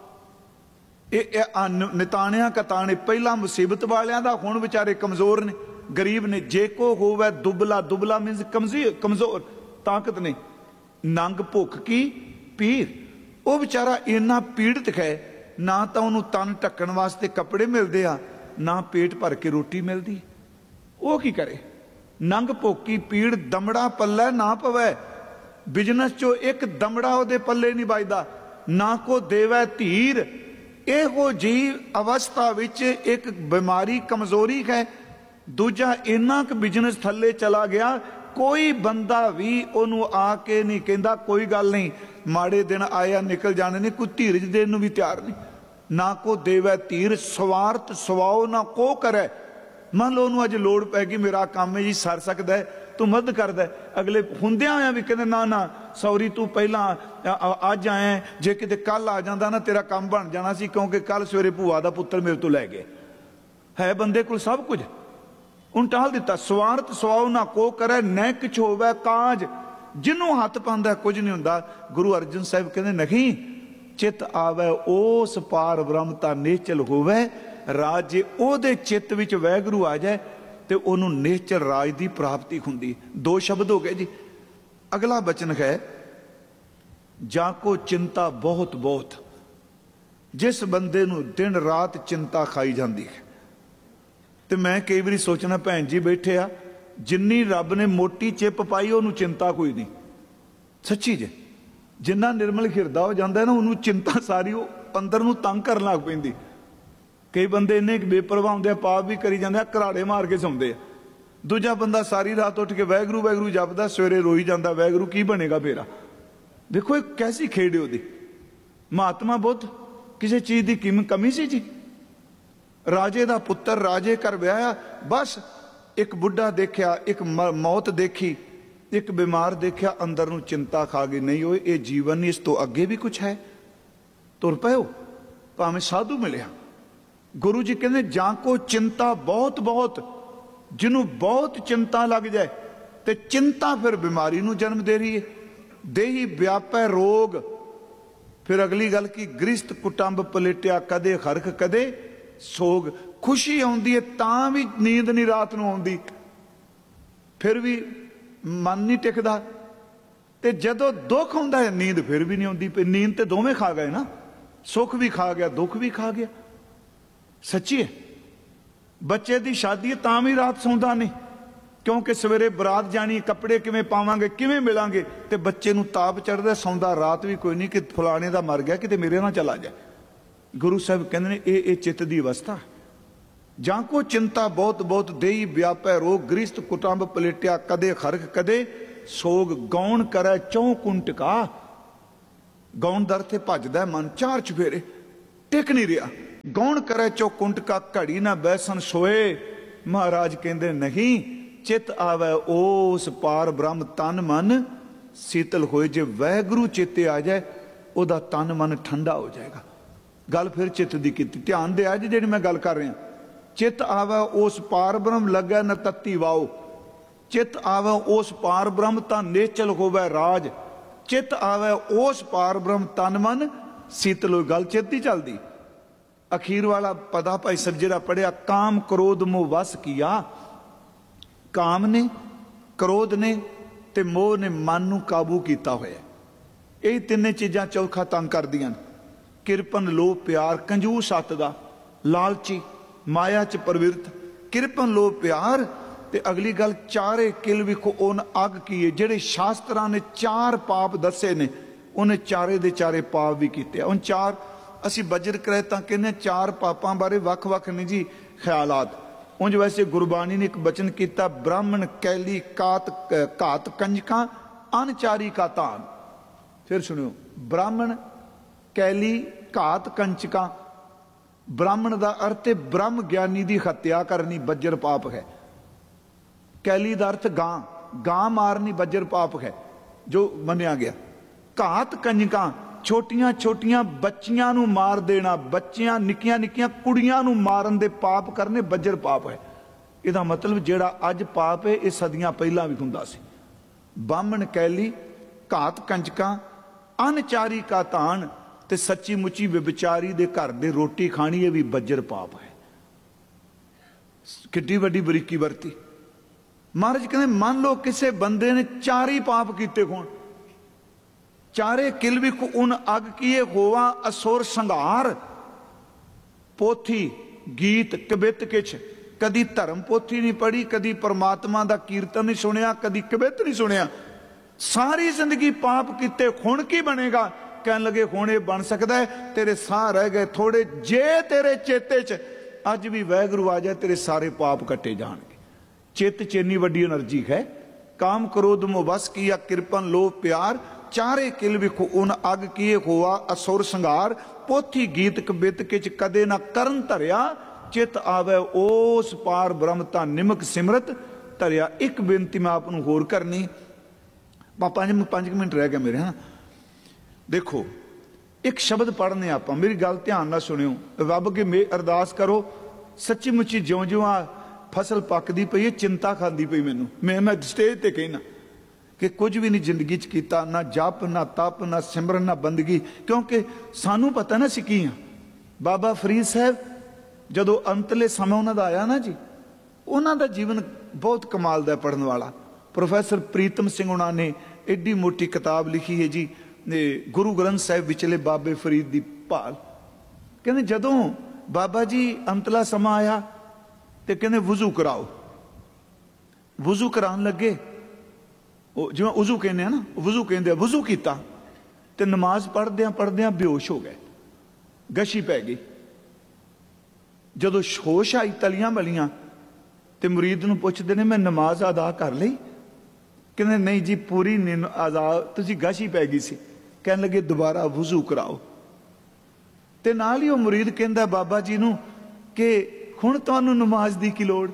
ਇਹ ਨਿਤਾਣਿਆ ਕਾ ਤਾਣੇ ਪਹਿਲਾਂ ਮੁਸੀਬਤ ਵਾਲਿਆਂ ਦਾ, ਹੁਣ ਵਿਚਾਰੇ ਕਮਜ਼ੋਰ ਨੇ, ਗਰੀਬ ਨੇ। ਜੇ ਕੋ ਹੋਵੇ ਦੁਬਲਾ, ਦੁਬਲਾ ਮੀਨਸ ਕਮਜ਼ੋਰ, ਤਾਕਤ ਨਹੀਂ। ਨੰਗ ਭੁੱਖ ਕੀ ਪੀਰ, ਉਹ ਵਿਚਾਰਾ ਇੰਨਾ ਪੀੜਤ ਹੈ, ਨਾ ਤਾਂ ਉਹਨੂੰ ਤਨ ਢੱਕਣ ਵਾਸਤੇ ਕੱਪੜੇ ਮਿਲਦੇ ਆ, ਨਾ ਪੇਟ ਭਰ ਕੇ ਰੋਟੀ ਮਿਲਦੀ। ਉਹ ਕੀ ਕਰੇ? ਨੰਗ ਭੁੱਖੀ ਪੀੜ, ਦਮੜਾ ਪੱਲੇ ਨਾ ਪਵੇ। ਬਿਜਨਸ ਚੋਂ ਇੱਕ ਦਮੜਾ ਉਹਦੇ ਪੱਲੇ ਨਹੀਂ ਵੱਜਦਾ। ਨਾ ਕੋ ਦੇਵੈ ਧੀਰ, ਇਹੋ ਜੀ ਅਵਸਥਾ ਵਿੱਚ ਇੱਕ ਬਿਮਾਰੀ, ਕਮਜ਼ੋਰੀ ਹੈ। ਦੂਜਾ ਇੰਨਾ ਕੁ ਬਿਜਨਸ ਥੱਲੇ ਚਲਾ ਗਿਆ, ਕੋਈ ਬੰਦਾ ਵੀ ਉਹਨੂੰ ਆ ਕੇ ਨਹੀਂ ਕਹਿੰਦਾ ਕੋਈ ਗੱਲ ਨਹੀਂ, ਮਾੜੇ ਦਿਨ ਆਇਆ ਨਿਕਲ ਜਾਣੇ ਨੇ, ਕੋਈ ਧੀਰਜ ਦੇਣ ਨੂੰ ਵੀ ਤਿਆਰ ਨਹੀਂ। ਨਾ ਕੋ ਦੇਵੈ ਧੀਰ, ਸਵਾਰਥ ਸਵਾਓ ਨਾ ਕੋ ਕਰੇ। ਮੰਨ ਲਓ ਉਹਨੂੰ ਅੱਜ ਲੋੜ ਪੈ ਗਈ, ਮੇਰਾ ਕੰਮ ਹੈ ਜੀ, ਸਰ ਸਕਦਾ ਹੈ, ਤੂੰ ਮਦਦ ਕਰਦਾ। ਅਗਲੇ ਹੁੰਦਿਆਂ ਹੋਇਆਂ ਵੀ ਕਹਿੰਦੇ ਨਾ ਨਾ ਸੌਰੀ, ਤੂੰ ਪਹਿਲਾਂ ਅੱਜ ਆਇਆ, ਜੇ ਕਿਤੇ ਕੱਲ ਆ ਜਾਂਦਾ ਨਾ ਤੇਰਾ ਕੰਮ ਬਣ ਜਾਣਾ ਸੀ, ਕਿਉਂਕਿ ਕੱਲ ਸਵੇਰੇ ਭੂਆ ਦਾ ਪੁੱਤਰ ਮੇਰੇ ਤੋਂ ਲੈ ਗਏ। ਹੈ ਬੰਦੇ ਕੋਲ ਸਭ ਕੁਝ, ਉਹਨੂੰ ਟਾਲ ਦਿੱਤਾ। ਸਵਾਰਥ ਸਵਾਓ ਨਾ ਕੋ ਕਰੇ, ਨੈ ਕਿਛ ਹੋਵੇ ਕਾਜ, ਜਿਹਨੂੰ ਹੱਥ ਪਾਉਂਦਾ ਕੁਝ ਨਹੀਂ ਹੁੰਦਾ। ਗੁਰੂ ਅਰਜਨ ਸਾਹਿਬ ਕਹਿੰਦੇ ਨਹੀਂ, ਚਿੱਤ ਆਵੇ ਉਸ ਪਾਰ ਬ੍ਰਹਮ ਤਾਂ ਨਿਸ਼ਚਲ ਹੋਵੇ ਰਾਜ। ਜੇ ਉਹਦੇ ਚਿੱਤ ਵਿੱਚ ਵਾਹਿਗੁਰੂ ਆ ਜਾਏ ਤੇ ਉਹਨੂੰ ਨਿਸ਼ਚਲ ਰਾਜ ਦੀ ਪ੍ਰਾਪਤੀ ਹੁੰਦੀ। ਦੋ ਸ਼ਬਦ ਹੋ ਗਏ ਜੀ। ਅਗਲਾ ਬਚਨ ਹੈ, ਜਾਂ ਕੋ ਚਿੰਤਾ ਬਹੁਤ ਬਹੁਤ, ਜਿਸ ਬੰਦੇ ਨੂੰ ਦਿਨ ਰਾਤ ਚਿੰਤਾ ਖਾਈ ਜਾਂਦੀ ਹੈ। ਤੇ ਮੈਂ ਕਈ ਵਾਰੀ ਸੋਚਣਾ, ਭੈਣ ਜੀ ਬੈਠੇ ਆ, ਜਿੰਨੀ ਰੱਬ ਨੇ ਮੋਟੀ ਚਿੱਪ ਪਾਈ ਉਹਨੂੰ ਚਿੰਤਾ ਕੋਈ ਨਹੀਂ। ਸੱਚੀ ਜੇ, ਜਿੰਨਾ ਨਿਰਮਲ ਹਿਰਦਾ ਹੋ ਜਾਂਦਾ ਨਾ, ਉਹਨੂੰ ਚਿੰਤਾ ਸਾਰੀ ਉਹ ਅੰਦਰ ਨੂੰ ਤੰਗ ਕਰਨ ਲੱਗ ਪੈਂਦੀ। ਕਈ ਬੰਦੇ ਇੰਨੇ ਬੇਪਰਵਾਹ ਹੁੰਦੇ ਆ, ਪਾਪ ਵੀ ਕਰੀ ਜਾਂਦੇ ਆ, ਘਰਾੜੇ ਮਾਰ ਕੇ ਸੌਂਦੇ ਆ। ਦੂਜਾ ਬੰਦਾ ਸਾਰੀ ਰਾਤ ਉੱਠ ਕੇ ਵਾਹਿਗੁਰੂ ਵਾਹਿਗੁਰੂ ਜਪਦਾ, ਸਵੇਰੇ ਰੋਈ ਜਾਂਦਾ ਵਾਹਿਗੁਰੂ, ਕੀ ਬਣੇਗਾ ਫੇਰਾ? ਦੇਖੋ ਇਹ ਕੈਸੀ ਖੇਡ ਉਹਦੀ। ਮਹਾਤਮਾ ਬੁੱਧ ਕਿਸੇ ਚੀਜ਼ ਦੀ ਕਮੀ ਸੀ ਜੀ? ਰਾਜੇ ਦਾ ਪੁੱਤਰ ਰਾਜੇ ਘਰ ਵਿਆਹਿਆ, ਬਸ ਇੱਕ ਬੁੱਢਾ ਦੇਖਿਆ, ਇੱਕ ਮੌਤ ਦੇਖੀ, ਇੱਕ ਬਿਮਾਰ ਦੇਖਿਆ, ਅੰਦਰ ਨੂੰ ਚਿੰਤਾ ਖਾ ਗਈ। ਨਹੀਂ ਓਏ, ਇਹ ਜੀਵਨ ਨਹੀਂ, ਇਸ ਤੋਂ ਅੱਗੇ ਵੀ ਕੁਛ ਹੈ। ਤੁਰ ਪਇਓ, ਭਾਵੇਂ ਸਾਧੂ ਮਿਲਿਆ। ਗੁਰੂ ਜੀ ਕਹਿੰਦੇ ਜਾਂ ਕੋ ਚਿੰਤਾ ਬਹੁਤ ਬਹੁਤ, ਜਿਹਨੂੰ ਬਹੁਤ ਚਿੰਤਾ ਲੱਗ ਜਾਏ, ਤੇ ਚਿੰਤਾ ਫਿਰ ਬਿਮਾਰੀ ਨੂੰ ਜਨਮ ਦੇ ਰਹੀ ਹੈ। ਦੇਹੀ ਵਿਆਪੈ ਰੋਗ। ਫਿਰ ਅਗਲੀ ਗੱਲ ਕੀ? ਗ੍ਰਿਸ਼ਤ ਕੁਟੰਬ ਪਲੇਟਿਆ, ਕਦੇ ਹਰਖ ਕਦੇ ਸੋਗ। ਖੁਸ਼ੀ ਆਉਂਦੀ ਹੈ ਤਾਂ ਵੀ ਨੀਂਦ ਨਹੀਂ ਰਾਤ ਨੂੰ ਆਉਂਦੀ, ਫਿਰ ਵੀ ਮਨ ਨਹੀਂ ਟਿਕਦਾ। ਤੇ ਜਦੋਂ ਦੁੱਖ ਹੁੰਦਾ ਹੈ ਨੀਂਦ ਫਿਰ ਵੀ ਨਹੀਂ ਆਉਂਦੀ। ਨੀਂਦ ਤੇ ਦੋਵੇਂ ਖਾ ਗਏ ਨਾ, ਸੁੱਖ ਵੀ ਖਾ ਗਿਆ, ਦੁੱਖ ਵੀ ਖਾ ਗਿਆ। ਸੱਚੀ ਹੈ। ਬੱਚੇ ਦੀ ਸ਼ਾਦੀ ਹੈ ਤਾਂ ਵੀ ਰਾਤ ਸੌਂਦਾ ਨਹੀਂ, ਕਿਉਂਕਿ ਸਵੇਰੇ ਬਰਾਤ ਜਾਣੀ, ਕੱਪੜੇ ਕਿਵੇਂ ਪਾਵਾਂਗੇ, ਕਿਵੇਂ ਮਿਲਾਂਗੇ, ਤੇ ਬੱਚੇ ਨੂੰ ਤਾਪ ਚੜਦਾ, ਸੌਂਦਾ ਰਾਤ ਵੀ ਕੋਈ ਨਹੀਂ ਕਿ ਫਲਾਣੇ ਦਾ ਮਰ ਗਿਆ, ਕਿਤੇ ਮੇਰੇ ਨਾਲ ਚਲਾ ਜਾਏ। ਗੁਰੂ ਸਾਹਿਬ ਕਹਿੰਦੇ ਨੇ ਇਹ ਚਿੱਤ ਦੀ ਅਵਸਥਾ। ਜਾਂ ਕੋ ਚਿੰਤਾ ਬਹੁਤ ਬਹੁਤ ਦੇਈ ਵਿਆਪੈ ਰੋਗ ਗ੍ਰਿਸ਼ਤ ਕੁਟੰਬ ਪਲੇਟਿਆ ਕਦੇ ਖਰਕ ਕਦੇ ਸੋਗ ਗੌਣ ਕਰੈ ਚੌ ਕੁੰਟਕਾ। ਗੌਣ ਦਰ ਤੇ ਭੱਜਦਾ ਮਨ ਚਾਰ ਚੁਫੇਰੇ ਟਿਕ ਨਹੀਂ ਰਿਹਾ। ਗੌਣ ਕਰੇ ਚੋ ਕੁੰਟਕਾ ਘੜੀ ਨਾ ਬੈਸਨ ਸੋਏ। ਮਹਾਰਾਜ ਕਹਿੰਦੇ ਨਹੀਂ ਚਿਤ ਆਵੇ ਉਸ ਪਾਰ ਬ੍ਰਹਮ ਤਨ ਮਨ ਸੀਤਲ ਹੋਏ। ਜੇ ਵਾਹਿਗੁਰੂ ਚੇਤੇ ਆ ਜਾਏ ਉਹਦਾ ਤਨ ਮਨ ਠੰਡਾ ਹੋ ਜਾਏਗਾ। ਗੱਲ ਫਿਰ ਚਿੱਤ ਦੀ ਕੀਤੀ, ਧਿਆਨ ਦੇ ਅੱਜ ਜਿਹੜੀ ਮੈਂ ਗੱਲ ਕਰ ਰਿਹਾ। ਚਿਤ ਆਵੇ ਉਸ ਪਾਰ ਬ੍ਰਹਮ ਲੱਗੈ ਨ ਤੱਤੀ ਵਾਓ। ਚਿਤ ਆਵੇ ਉਸ ਪਾਰ ਬ੍ਰਹਮ ਤਾਂ ਨੇਚਲ ਹੋਵੇ ਰਾਜ। ਚਿਤ ਆਵੇ ਉਸ ਪਾਰ ਬ੍ਰਹਮ ਤਨ ਮਨ ਸੀਤਲ ਹੋਏ। ਗੱਲ ਚਿੱਤ ਦੀ ਚੱਲਦੀ। ਅਖੀਰ ਵਾਲਾ ਪਦਾ ਭਾਈ ਸੱਜਰਾ ਪੜਿਆ ਕਾਮ ਕ੍ਰੋਧ ਮੋਹ ਵਸ ਕੀਆ। ਕਾਮ ਨੇ, ਕ੍ਰੋਧ ਨੇ ਤੇ ਮੋਹ ਨੇ ਮਨ ਨੂੰ ਕਾਬੂ ਕੀਤਾ ਹੋਇਆ। ਇਹ ਤਿੰਨੇ ਚੀਜ਼ਾਂ ਚੌਖਾ ਤੰਗ ਕਰਦੀਆਂ ਨੇ। ਕਿਰਪਨ ਲੋਭ ਪਿਆਰ ਕੰਜੂਸ ਅੱਤ ਦਾ ਲਾਲਚੀ ਮਾਇਆ ਚ ਪ੍ਰਵਿਰਤ। ਕਿਰਪਨ ਲੋਭ ਪਿਆਰ ਤੇ ਅਗਲੀ ਗੱਲ ਚਾਰੇ ਕਿਲ ਵਿਖੋ ਉਹਨ ਅੱਗ ਕੀਏ। ਜਿਹੜੇ ਸ਼ਾਸਤਰਾਂ ਨੇ ਚਾਰ ਪਾਪ ਦੱਸੇ ਨੇ ਉਹਨੇ ਚਾਰੇ ਦੇ ਚਾਰੇ ਪਾਪ ਵੀ ਕੀਤੇ। ਹੁਣ ਚਾਰ ਅਸੀਂ ਬਜਰ ਕਰੇ ਤਾਂ ਕਹਿੰਦੇ ਚਾਰ ਪਾਪਾਂ ਬਾਰੇ ਵੱਖ ਵੱਖ ਨੇ ਜੀ ਖਿਆਲਾਤ। ਉਂਝ ਵੈਸੇ ਗੁਰਬਾਣੀ ਨੇ ਇੱਕ ਬਚਨ ਕੀਤਾ ਬ੍ਰਾਹਮਣ ਕੈਲੀ ਘਾਤ ਕੰਜਕਾਂ ਅਨਚਾਰੀ ਕਾ ਤਾਨ। ਫਿਰ ਸੁਣਿਓ ਬ੍ਰਾਹਮਣ ਕੈਲੀ ਘਾਤ ਕੰਚਕਾਂ। ਬ੍ਰਾਹਮਣ ਦਾ ਅਰਥ ਹੈ ਬ੍ਰਹਮ ਗਿਆਨੀ ਦੀ ਹੱਤਿਆ ਕਰਨੀ ਬੱਜਰ ਪਾਪ ਹੈ। ਕੈਲੀ ਦਾ ਅਰਥ ਗਾਂ ਮਾਰਨੀ ਬੱਜਰ ਪਾਪ ਹੈ ਜੋ ਮੰਨਿਆ ਗਿਆ। ਘਾਤ ਕੰਜਕਾਂ ਛੋਟੀਆਂ ਛੋਟੀਆਂ ਬੱਚੀਆਂ ਨੂੰ ਮਾਰ ਦੇਣਾ। ਬੱਚੀਆਂ ਨਿੱਕੀਆਂ ਨਿੱਕੀਆਂ ਕੁੜੀਆਂ ਨੂੰ ਮਾਰਨ ਦੇ ਪਾਪ ਕਰਨੇ ਬੱਜਰ ਪਾਪ ਹੈ। ਇਹਦਾ ਮਤਲਬ ਜਿਹੜਾ ਅੱਜ ਪਾਪ ਹੈ ਇਹ ਸਦੀਆਂ ਪਹਿਲਾਂ ਵੀ ਹੁੰਦਾ ਸੀ। ਬਾਹਮਣ ਕੈਲੀ ਘਾਤ ਕੰਜਕਾਂ ਅਨਚਾਰੀ ਕਾ ਤਾਨ ਤੇ ਸੱਚੀ ਮੁੱਚੀ ਵਿਚਾਰੀ ਦੇ ਘਰ ਦੇ ਰੋਟੀ ਖਾਣੀ ਇਹ ਵੀ ਬੱਜਰ ਪਾਪ ਹੈ। ਕਿੱਡੀ ਵੱਡੀ ਬਰੀਕੀ ਵਰਤੀ। ਮਹਾਰਾਜ ਕਹਿੰਦੇ ਮੰਨ ਲਓ ਕਿਸੇ ਬੰਦੇ ਨੇ ਚਾਰੀ ਪਾਪ ਕੀਤੇ ਹੋਣ। ਚਾਰੇ ਕਿਲ ਵੀ ਉਨ ਅਗ ਕੀਏ ਹੋਵਾ ਅਸੁਰ ਸੰਘਾਰ। ਪੋਥੀ ਗੀਤ ਕਬਿਤ ਕਿਛ ਕਦੀ ਧਰਮ ਪੋਥੀ ਨਹੀਂ ਪੜ੍ਹੀ, ਕਦੀ ਪਰਮਾਤਮਾ ਦਾ ਕੀਰਤਨ ਨਹੀਂ ਸੁਣਿਆ, ਕਦੀ ਕਬਿਤ ਨਹੀਂ ਸੁਣਿਆ। ਸਾਰੀ ਜ਼ਿੰਦਗੀ ਪਾਪ ਕੀਤੇ ਹੁਣ ਕੀ ਬਣੇਗਾ? ਕਹਿਣ ਲੱਗੇ ਹੁਣ ਇਹ ਬਣ ਸਕਦਾ ਹੈ ਤੇਰੇ ਸਾਹ ਰਹਿ ਗਏ ਥੋੜੇ। ਜੇ ਤੇਰੇ ਚੇਤੇ ਚ ਅੱਜ ਵੀ ਵਾਹਿਗੁਰੂ ਆ ਜਾਏ ਤੇਰੇ ਸਾਰੇ ਪਾਪ ਕੱਟੇ ਜਾਣਗੇ। ਚਿੱਤ ਚ ਇੰਨੀ ਵੱਡੀ એનર્ਜੀ ਹੈ। ਕਾਮ ਕ੍ਰੋਧ ਮੋਹ ਵਸ ਕੀਆ ਕਿਰਪਨ ਲੋਭ ਪਿਆਰ। ਚਾਰੇ ਕਿਲ ਵਿਖੋ ਉਨ ਅਗ ਕੀਏ ਹੋਆ ਅਸੁਰ ਸੰਘਾਰ। ਪੋਥੀ ਗੀਤ ਕਬਿਤ ਕਿਛ ਕਦੇ ਨਾ ਕਰਨ ਧਰਿਆ। ਚਿਤ ਆਵੇ ਉਸ ਪਾਰ ਬ੍ਰਹਮ ਤਾਂ ਨਿਮਕ ਸਿਮਰਤ ਧਰਿਆ। ਇੱਕ ਬੇਨਤੀ ਮੈਂ ਆਪ ਨੂੰ ਹੋਰ ਕਰਨੀ। 5 ਮਿੰਟ ਰਹਿ ਗਏ ਮੇਰੇ। ਹਾਂ ਦੇਖੋ ਇੱਕ ਸ਼ਬਦ ਪੜ੍ਹਨੇ ਆਪਾਂ, ਮੇਰੀ ਗੱਲ ਧਿਆਨ ਨਾਲ ਸੁਣਿਓ। ਰੱਬ ਅੱਗੇ ਅਰਦਾਸ ਕਰੋ ਸੱਚੀ ਮੁੱਚੀ ਜਿਉਂ ਜਿਉਂ ਆ ਫਸਲ ਪੱਕਦੀ ਪਈ ਹੈ ਚਿੰਤਾ ਖਾਂਦੀ ਪਈ ਮੈਨੂੰ। ਮੈਂ ਸਟੇਜ ਤੇ ਕਹਿਣਾ ਕਿ ਕੁਝ ਵੀ ਨਹੀਂ ਜ਼ਿੰਦਗੀ 'ਚ ਕੀਤਾ, ਨਾ ਜਪ ਨਾ ਤਪ ਨਾ ਸਿਮਰਨ ਨਾ ਬੰਦਗੀ। ਕਿਉਂਕਿ ਸਾਨੂੰ ਪਤਾ ਨਾ ਅਸੀਂ ਕੀ ਹਾਂ। ਬਾਬਾ ਫਰੀਦ ਸਾਹਿਬ ਜਦੋਂ ਅੰਤਲੇ ਸਮਾਂ ਉਹਨਾਂ ਦਾ ਆਇਆ ਨਾ ਜੀ, ਉਹਨਾਂ ਦਾ ਜੀਵਨ ਬਹੁਤ ਕਮਾਲ ਦਾ ਪੜ੍ਹਨ ਵਾਲਾ। ਪ੍ਰੋਫੈਸਰ ਪ੍ਰੀਤਮ ਸਿੰਘ ਉਹਨਾਂ ਨੇ ਐਡੀ ਮੋਟੀ ਕਿਤਾਬ ਲਿਖੀ ਹੈ ਜੀ ਗੁਰੂ ਗ੍ਰੰਥ ਸਾਹਿਬ ਵਿਚਲੇ ਬਾਬੇ ਫਰੀਦ ਦੀ ਭਾਲ। ਕਹਿੰਦੇ ਜਦੋਂ ਬਾਬਾ ਜੀ ਅੰਤਲਾ ਸਮਾਂ ਆਇਆ ਤੇ ਕਹਿੰਦੇ ਵੁਜ਼ੂ ਕਰਾਓ। ਵੁਜ਼ੂ ਕਰਾਉਣ ਲੱਗੇ, ਉਹ ਜਿਵੇਂ ਵੁਜ਼ੂ ਕਹਿੰਦੇ ਆ ਨਾ, ਵੁਜ਼ੂ ਕਹਿੰਦੇ ਆ। ਵੁਜ਼ੂ ਕੀਤਾ ਤੇ ਨਮਾਜ਼ ਪੜ੍ਹਦਿਆਂ ਬੇਹੋਸ਼ ਹੋ ਗਏ, ਗਸ਼ੀ ਪੈ ਗਈ। ਜਦੋਂ ਹੋਸ਼ ਆਈ ਤਲੀਆਂ ਮਲੀਆਂ ਤੇ ਮੁਰੀਦ ਨੂੰ ਪੁੱਛਦੇ ਨੇ ਮੈਂ ਨਮਾਜ਼ ਅਦਾ ਕਰ ਲਈ? ਕਹਿੰਦੇ ਨਹੀਂ ਜੀ ਪੂਰੀ ਆਜ਼ਾਦ, ਤੁਸੀਂ ਗਸ਼ੀ ਪੈ ਗਈ ਸੀ। ਕਹਿਣ ਲੱਗੇ ਦੁਬਾਰਾ ਵੁਜ਼ੂ ਕਰਾਓ। ਤੇ ਨਾਲ ਹੀ ਉਹ ਮੁਰੀਦ ਕਹਿੰਦਾ ਬਾਬਾ ਜੀ ਨੂੰ ਕਿ ਹੁਣ ਤੁਹਾਨੂੰ ਨਮਾਜ਼ ਦੀ ਕੀ ਲੋੜ?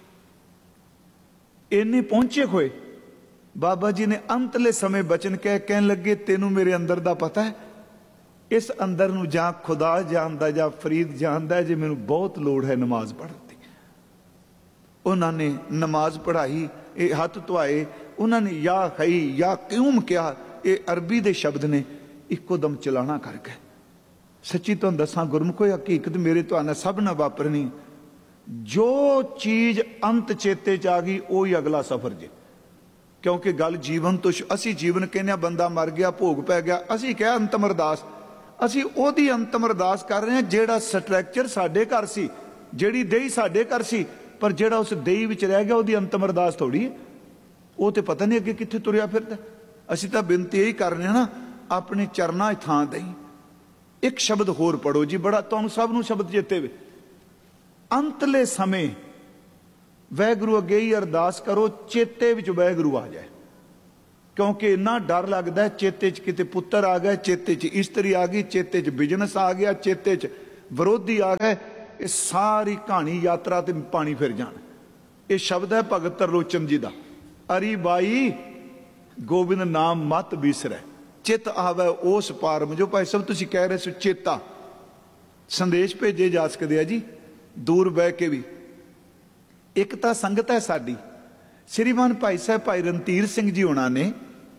ਇੰਨੇ ਪਹੁੰਚੇ ਹੋਏ ਬਾਬਾ ਜੀ ਨੇ ਅੰਤਲੇ ਸਮੇਂ ਬਚਨ ਕਹਿਣ ਲੱਗੇ ਤੈਨੂੰ ਮੇਰੇ ਅੰਦਰ ਦਾ ਪਤਾ ਹੈ? ਇਸ ਅੰਦਰ ਨੂੰ ਜਾਂ ਖੁਦਾ ਜਾਣਦਾ ਜਾਂ ਫਰੀਦ ਜਾਣਦਾ ਜੇ ਮੈਨੂੰ ਬਹੁਤ ਲੋੜ ਹੈ ਨਮਾਜ਼ ਪੜ੍ਹਨ ਦੀ। ਉਹਨਾਂ ਨੇ ਨਮਾਜ਼ ਪੜ੍ਹਾਈ, ਇਹ ਹੱਥ ਧੁਆਏ। ਉਹਨਾਂ ਨੇ ਯਾ ਹਈ ਯਾ ਕਿਉਮ ਕਿਹਾ। ਇਹ ਅਰਬੀ ਦੇ ਸ਼ਬਦ ਨੇ, ਇੱਕੋ ਦਮ ਚਲਾਣਾ ਕਰ ਗਏ। ਸੱਚੀ ਤੁਹਾਨੂੰ ਦੱਸਾਂ ਗੁਰਮੁਖੋ ਹਕੀਕਤ ਮੇਰੇ ਤੁਹਾਨੂੰ ਸਭ ਨਾਲ ਵਾਪਰਨੀ। ਜੋ ਚੀਜ਼ ਅੰਤ ਚੇਤੇ ਚ ਆ ਗਈ ਉਹੀ ਅਗਲਾ ਸਫ਼ਰ ਜੇ। ਕਿਉਂਕਿ ਗੱਲ ਜੀਵਨ ਤੋਂ ਅਸੀਂ ਜੀਵਨ ਕਹਿੰਦੇ ਹਾਂ ਬੰਦਾ ਮਰ ਗਿਆ ਭੋਗ ਪੈ ਗਿਆ, ਅਸੀਂ ਕਿਹਾ ਅੰਤਮ ਅਰਦਾਸ। ਅਸੀਂ ਉਹਦੀ ਅੰਤਮ ਅਰਦਾਸ ਕਰ ਰਹੇ ਹਾਂ ਜਿਹੜਾ ਸਟਰਕਚਰ ਸਾਡੇ ਘਰ ਸੀ, ਜਿਹੜੀ ਦੇਹੀ ਸਾਡੇ ਘਰ ਸੀ, ਪਰ ਜਿਹੜਾ ਉਸ ਦੇਹੀ ਵਿੱਚ ਰਹਿ ਗਿਆ ਉਹਦੀ ਅੰਤਮ ਅਰਦਾਸ ਥੋੜੀ ਹੈ। ਉਹ ਤੇ ਪਤਾ ਨਹੀਂ ਅੱਗੇ ਕਿੱਥੇ ਤੁਰਿਆ ਫਿਰਦਾ। ਅਸੀਂ ਤਾਂ ਬੇਨਤੀ ਇਹੀ ਕਰ ਰਹੇ ਹਾਂ ਨਾ ਆਪਣੇ ਚਰਨਾਂ ਥਾਂ ਦੇਈ। ਇੱਕ ਸ਼ਬਦ ਹੋਰ ਪੜੋ ਜੀ, ਬੜਾ ਤੁਹਾਨੂੰ ਸਭ ਨੂੰ ਸ਼ਬਦ ਚੇਤੇ ਵੇ। ਅੰਤਲੇ ਸਮੇਂ ਵਾਹਿਗੁਰੂ ਅੱਗੇ ਹੀ ਅਰਦਾਸ ਕਰੋ, ਚੇਤੇ ਵਿੱਚ ਵਾਹਿਗੁਰੂ ਆ ਜਾਏ। ਕਿਉਂਕਿ ਇੰਨਾ ਡਰ ਲੱਗਦਾ, ਚੇਤੇ 'ਚ ਕਿਤੇ ਪੁੱਤਰ ਆ ਗਏ, ਚੇਤੇ 'ਚ ਇਸਤਰੀ ਆ ਗਈ, ਚੇਤੇ 'ਚ ਬਿਜ਼ਨਸ ਆ ਗਿਆ, ਚੇਤੇ 'ਚ ਵਿਰੋਧੀ ਆ ਗਏ। ਇਹ ਸਾਰੀ ਕਹਾਣੀ ਯਾਤਰਾ ਤੇ ਪਾਣੀ ਫਿਰ ਜਾਣ। ਇਹ ਸ਼ਬਦ ਹੈ ਭਗਤ ਤਰਲੋਚਨ ਜੀ ਦਾ, ਅਰੀ ਬਾਈ ਗੋਬਿੰਦ ਨਾਮ ਮਤ ਬਿਸਰੈ, ਚਿਤ ਆਵੇ ਉਸ ਪਾਰਮ। ਜੋ ਭਾਈ ਸਾਹਿਬ ਤੁਸੀਂ ਕਹਿ ਰਹੇ ਸੋ ਚੇਤਾ, ਸੰਦੇਸ਼ ਭੇਜੇ ਜਾ ਸਕਦੇ ਆ ਜੀ ਦੂਰ ਬਹਿ ਕੇ ਵੀ। ਇੱਕ ਤਾਂ ਸੰਗਤ ਹੈ ਸਾਡੀ, ਸ਼੍ਰੀਮਾਨ ਭਾਈ ਸਾਹਿਬ ਭਾਈ ਰਣਧੀਰ ਸਿੰਘ ਜੀ ਹੋਣਾ ਨੇ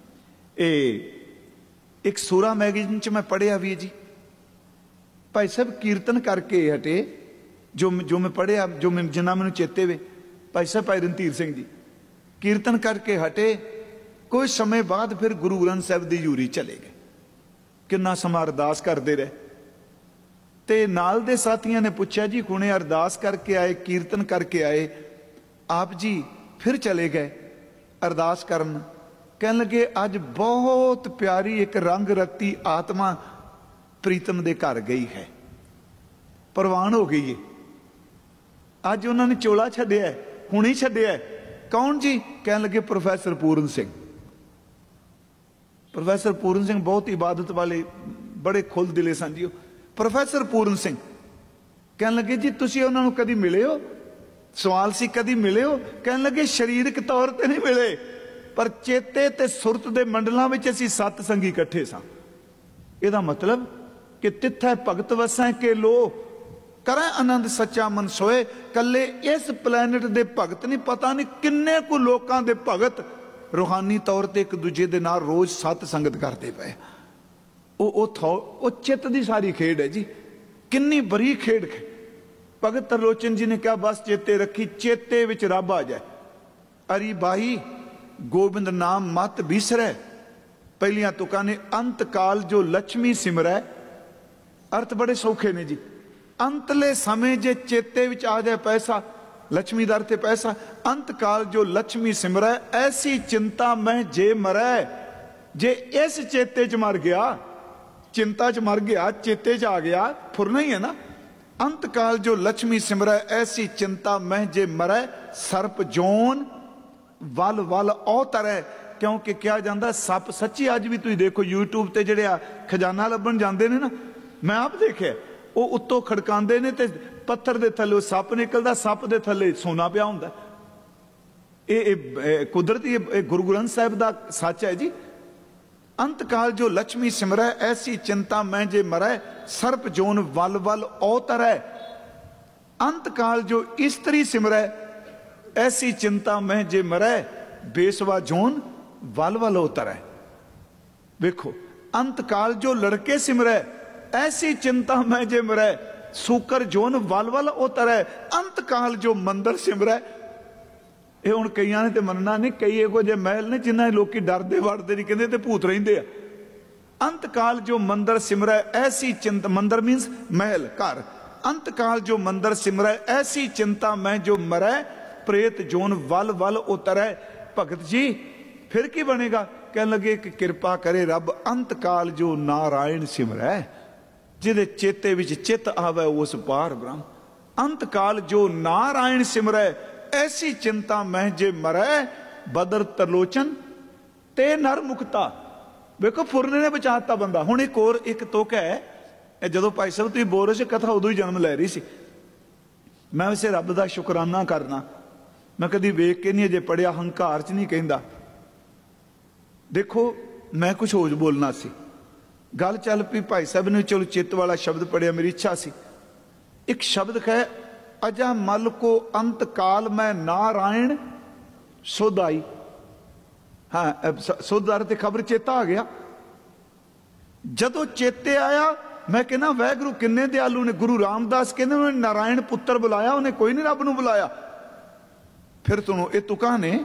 ਇਹ ਇੱਕ ਸੂਰਾ ਮੈਗਜ਼ੀਨ 'ਚ ਮੈਂ ਪੜ੍ਹਿਆ ਵੀ ਜੀ, ਭਾਈ ਸਾਹਿਬ ਕੀਰਤਨ ਕਰਕੇ ਹਟੇ, ਜੋ ਮੈਂ ਪੜ੍ਹਿਆ, ਜਿੰਨਾ ਮੈਨੂੰ ਚੇਤੇ ਵੇ, ਭਾਈ ਸਾਹਿਬ ਭਾਈ ਰਣਧੀਰ ਸਿੰਘ ਜੀ ਕੀਰਤਨ ਕਰਕੇ ਹਟੇ, ਕੁਝ ਸਮੇਂ ਬਾਅਦ ਫਿਰ ਗੁਰੂ ਗ੍ਰੰਥ ਸਾਹਿਬ ਦੀ ਹਜ਼ੂਰੀ ਚਲੇ ਗਏ। ਕਿੰਨਾ ਸਮਾਂ ਅਰਦਾਸ ਕਰਦੇ ਰਹੇ। ਤੇ ਨਾਲ ਦੇ ਸਾਥੀਆਂ ਨੇ ਪੁੱਛਿਆ ਜੀ ਹੁਣੇ ਅਰਦਾਸ ਕਰਕੇ ਆਏ, ਕੀਰਤਨ ਕਰਕੇ ਆਏ, ਆਪ ਜੀ ਫਿਰ ਚਲੇ ਗਏ ਅਰਦਾਸ ਕਰਨ। ਕਹਿਣ ਲੱਗੇ ਅੱਜ ਬਹੁਤ ਪਿਆਰੀ ਇੱਕ ਰੰਗ ਰਤੀ ਆਤਮਾ ਪ੍ਰੀਤਮ ਦੇ ਘਰ ਗਈ ਹੈ, ਪ੍ਰਵਾਨ ਹੋ ਗਈ ਹੈ। ਅੱਜ ਉਹਨਾਂ ਨੇ ਚੋਲਾ ਛੱਡਿਆ, ਹੁਣੀ ਛੱਡਿਆ। ਕੌਣ ਜੀ? ਕਹਿਣ ਲੱਗੇ ਪ੍ਰੋਫੈਸਰ ਪੂਰਨ ਸਿੰਘ। ਪ੍ਰੋਫੈਸਰ ਪੂਰਨ ਸਿੰਘ ਬਹੁਤ ਇਬਾਦਤ ਵਾਲੇ, ਬੜੇ ਖੁੱਲ ਦਿਲੇ ਸਨ ਜੀ ਉਹ ਪ੍ਰੋਫੈਸਰ ਪੂਰਨ ਸਿੰਘ। ਕਹਿਣ ਲੱਗੇ ਜੀ ਤੁਸੀਂ ਉਹਨਾਂ ਨੂੰ ਕਦੀ ਮਿਲੇ ਹੋ? ਸਵਾਲ ਸੀ ਕਦੀ ਮਿਲੇ ਹੋ? ਕਹਿਣ ਲੱਗੇ ਸਰੀਰਕ ਤੌਰ ਤੇ ਨਹੀਂ ਮਿਲੇ, ਪਰ ਚੇਤੇ ਤੇ ਸੁਰਤ ਦੇ ਮੰਡਲਾਂ ਵਿੱਚ ਅਸੀਂ ਸੱਤ ਸੰਗੀ ਇਕੱਠੇ ਸਾਂ। ਇਹਦਾ ਮਤਲਬ ਕਿ ਤਿੱਥੈ ਭਗਤ ਵਸੈ ਕੇ ਲੋ, ਕਰੇ ਆਨੰਦ ਸੱਚਾ ਮਨ ਸੋਏ। ਕੱਲੇ ਇਸ ਪਲੈਨਟ ਦੇ ਭਗਤ ਨਹੀਂ, ਪਤਾ ਨਹੀਂ ਕਿੰਨੇ ਕੁ ਲੋਕਾਂ ਦੇ ਭਗਤ ਰੂਹਾਨੀ ਤੌਰ ਤੇ ਇੱਕ ਦੂਜੇ ਦੇ ਨਾਲ ਰੋਜ਼ ਸਤ ਸੰਗਤ ਕਰਦੇ ਪਏ। ਉਹ ਚਿੱਤ ਦੀ ਸਾਰੀ ਖੇਡ ਹੈ ਜੀ, ਕਿੰਨੀ ਬਰੀਕ ਖੇਡ। ਭਗਤ ਤਰਲੋਚਨ ਜੀ ਨੇ ਕਿਹਾ ਬਸ ਚੇਤੇ ਰੱਖੀ, ਚੇਤੇ ਵਿੱਚ ਰੱਬ ਆ ਜਾਏ। ਅਰੀ ਬਾਈ ਗੋਬਿੰਦ ਨਾਮ ਮਤ ਬਿਸਰੈ। ਪਹਿਲੀਆਂ ਤੁਕਾਂ ਨੇ ਅੰਤ ਕਾਲ ਜੋ ਲక్ష్ਮੀ ਸਿਮਰੈ। ਅਰਥ ਬੜੇ ਸੌਖੇ ਨੇ ਜੀ। ਅੰਤਲੇ ਸਮੇਂ ਜੇ ਚੇਤੇ ਵਿੱਚ ਆ ਜਾਏ ਪੈਸਾ, ਲక్ష్ਮੀ ਦਰ ਤੇ ਪੈਸਾ। ਅੰਤ ਕਾਲ ਜੋ ਲక్ష్ਮੀ ਸਿਮਰੈ, ਐਸੀ ਚਿੰਤਾ ਮੈਂ ਜੇ ਮਰੈ। ਜੇ ਇਸ ਚੇਤੇ 'ਚ ਮਰ ਗਿਆ, ਚਿੰਤਾ 'ਚ ਮਰ ਗਿਆ, ਚੇਤੇ 'ਚ ਆ ਗਿਆ, ਫੁਰਨਾ ਹੀ ਹੈ ਨਾ। ਅੰਤ ਕਾਲ ਜੋ ਲక్ష్ਮੀ ਸਿਮਰੈ, ਐਸੀ ਚਿੰਤਾ ਮੈਂ ਜੇ ਮਰੈ। ਸਰਪ ਜੋਨ ਵਲ ਵਲ ਔਤਰੈ। ਕਿਉਂਕਿ ਕਿਹਾ ਜਾਂਦਾ ਸੱਪ ਸੱਚੀ, ਅੱਜ ਵੀ ਤੁਸੀਂ ਦੇਖੋ YouTube ਤੇ ਜਿਹੜੇ ਆ ਖਜ਼ਾਨਾ ਲੱਭਣ ਜਾਂਦੇ ਨੇ ਨਾ, ਮੈਂ ਆਪ ਦੇਖਿਆ, ਉਹ ਉੱਤੋਂ ਖੜਕਾਉਂਦੇ ਨੇ ਤੇ ਪੱਥਰ ਦੇ ਥੱਲੇ ਸੱਪ ਨਿਕਲਦਾ, ਸੱਪ ਦੇ ਥੱਲੇ ਸੋਨਾ ਪਿਆ ਹੁੰਦਾ। ਇਹ ਕੁਦਰਤੀ, ਇਹ ਗੁਰੂ ਗ੍ਰੰਥ ਸਾਹਿਬ ਦਾ ਸੱਚ ਹੈ ਜੀ। ਅੰਤ ਕਾਲ ਜੋ ਲక్ష్ਮੀ ਸਿਮਰੈ, ਐਸੀ ਚਿੰਤਾ ਮੈਂ ਜੇ ਮਰੈ। ਸਰਪ ਜੋਨ ਵਲ ਵਲ ਔਤਰੈ। ਅੰਤ ਕਾਲ ਜੋ ਇਸਤਰੀ ਸਿਮਰੈ, ਐਸੀ ਚਿੰਤਾ ਮੈਂ ਜੇ ਮਰੈ। ਬੇਸਵਾ ਜੋਨ ਵਲ ਵਲ ਔਤਰੈ। ਵੇਖੋ, ਅੰਤ ਕਾਲ ਜੋ ਲੜਕੇ ਸਿਮਰੈ, ਐਸੀ ਚਿੰਤਾ ਮੈਂ ਜੇ ਮਰੈ। ਸੂਕਰ ਜੋਨ ਵਲ ਵਲ ਔਤਰੈ। ਅੰਤ ਕਾਲ ਜੋ ਮੰਦਰ ਸਿਮਰੈ। ਇਹ ਹੁਣ ਕਈਆਂ ਨੇ ਤੇ ਮੰਨਣਾ ਨਹੀਂ, ਕਈ ਇਹੋ ਜਿਹੇ ਮਹਿਲ ਨੇ ਜਿਨ੍ਹਾਂ ਲੋਕੀ ਡਰਦੇ ਵੜਦੇ ਨਹੀਂ, ਕਹਿੰਦੇ ਤੇ ਭੂਤ ਰਹਿੰਦੇ ਆ। ਅੰਤ ਕਾਲ ਜੋ ਮੰਦਰ ਸਿਮਰੈ, ਐਸੀ ਚਿੰਤਾ, ਮੰਦਰ ਮੀਨਸ ਮਹਿਲ, ਘਰ। ਅੰਤ ਕਾਲ ਜੋ ਮੰਦਰ ਸਿਮਰੈ, ਐਸੀ ਚਿੰਤਾ ਮੈਂ ਜੋ ਮਰੈ। ਪ੍ਰੇਤ ਜੋਨ ਵਲ ਵਲ ਉਤਰੈ। ਭਗਤ ਜੀ ਫਿਰ ਕੀ ਬਣੇਗਾ? ਕਹਿਣ ਲੱਗੇ ਕਿ ਕਿਰਪਾ ਕਰੇ ਰੱਬ, ਅੰਤ ਕਾਲ ਜੋ ਨਾਰਾਇਣ ਸਿਮਰੈ। ਜਿਹਦੇ ਚੇਤੇ ਵਿੱਚ ਚਿੱਤ ਆਵੇ ਉਸ ਪਾਰ ਬ੍ਰਹਮ। ਅੰਤ ਕਾਲ ਜੋ ਨਾਰਾਇਣ ਸਿਮਰੈ, ਐਸੀ ਚਿੰਤਾ ਮੈਂ ਜੇ ਮਰੈ। ਬਦਰ ਤਰਲੋਚਨ ਤੇ ਨਰ ਮੁਕਤਾ। ਵੇਖੋ ਫੁਰਨੇ ਨੇ ਬਚਾਤਾ ਬੰਦਾ। ਹੁਣ ਇੱਕ ਹੋਰ ਇੱਕ ਤੁਕ ਹੈ, ਇਹ ਜਦੋਂ ਭਾਈ ਸਾਹਿਬ ਤੁਸੀਂ ਬੋਲ ਰਹੇ ਸੀ ਕਥਾ ਉਦੋਂ ਹੀ ਜਨਮ ਲੈ ਰਹੀ ਸੀ। ਮੈਂ ਵੈਸੇ ਰੱਬ ਦਾ ਸ਼ੁਕਰਾਨਾ ਕਰਨਾ, ਮੈਂ ਕਦੀ ਵੇਖ ਕੇ ਨਹੀਂ ਅਜੇ ਪੜਿਆ, ਹੰਕਾਰ 'ਚ ਨਹੀਂ ਕਹਿੰਦਾ। ਦੇਖੋ ਮੈਂ ਕੁਛ ਹੋਰ ਬੋਲਣਾ ਸੀ, ਗੱਲ ਚੱਲ ਪਈ ਭਾਈ ਸਾਹਿਬ ਨੇ ਚਲੋ ਚਿੱਤ ਵਾਲਾ ਸ਼ਬਦ ਪੜਿਆ, ਮੇਰੀ ਇੱਛਾ ਸੀ। ਇੱਕ ਸ਼ਬਦ ਹੈ, ਅਜਾ ਮਲ ਕੋ ਅੰਤ ਕਾਲ ਮੈਂ ਨਾਰਾਇਣ ਸੋਧਾਈ। ਹਾਂ, ਸੋਧਾਰ ਤੇ ਖਬਰ ਚੇਤਾ ਆ ਗਿਆ। ਜਦੋਂ ਚੇਤੇ ਆਇਆ ਮੈਂ ਕਹਿੰਦਾ ਵਾਹਿਗੁਰੂ ਕਿੰਨੇ ਦਿਆਲੂ ਨੇ। ਗੁਰੂ ਰਾਮਦਾਸ ਕਹਿੰਦੇ ਉਹਨੇ ਨਾਰਾਇਣ ਪੁੱਤਰ ਬੁਲਾਇਆ, ਉਹਨੇ ਕੋਈ ਨਹੀਂ ਰੱਬ ਨੂੰ ਬੁਲਾਇਆ। ਫਿਰ ਤੁਹਾਨੂੰ ਇਹ ਤੁਕਾਂ ਨੇ,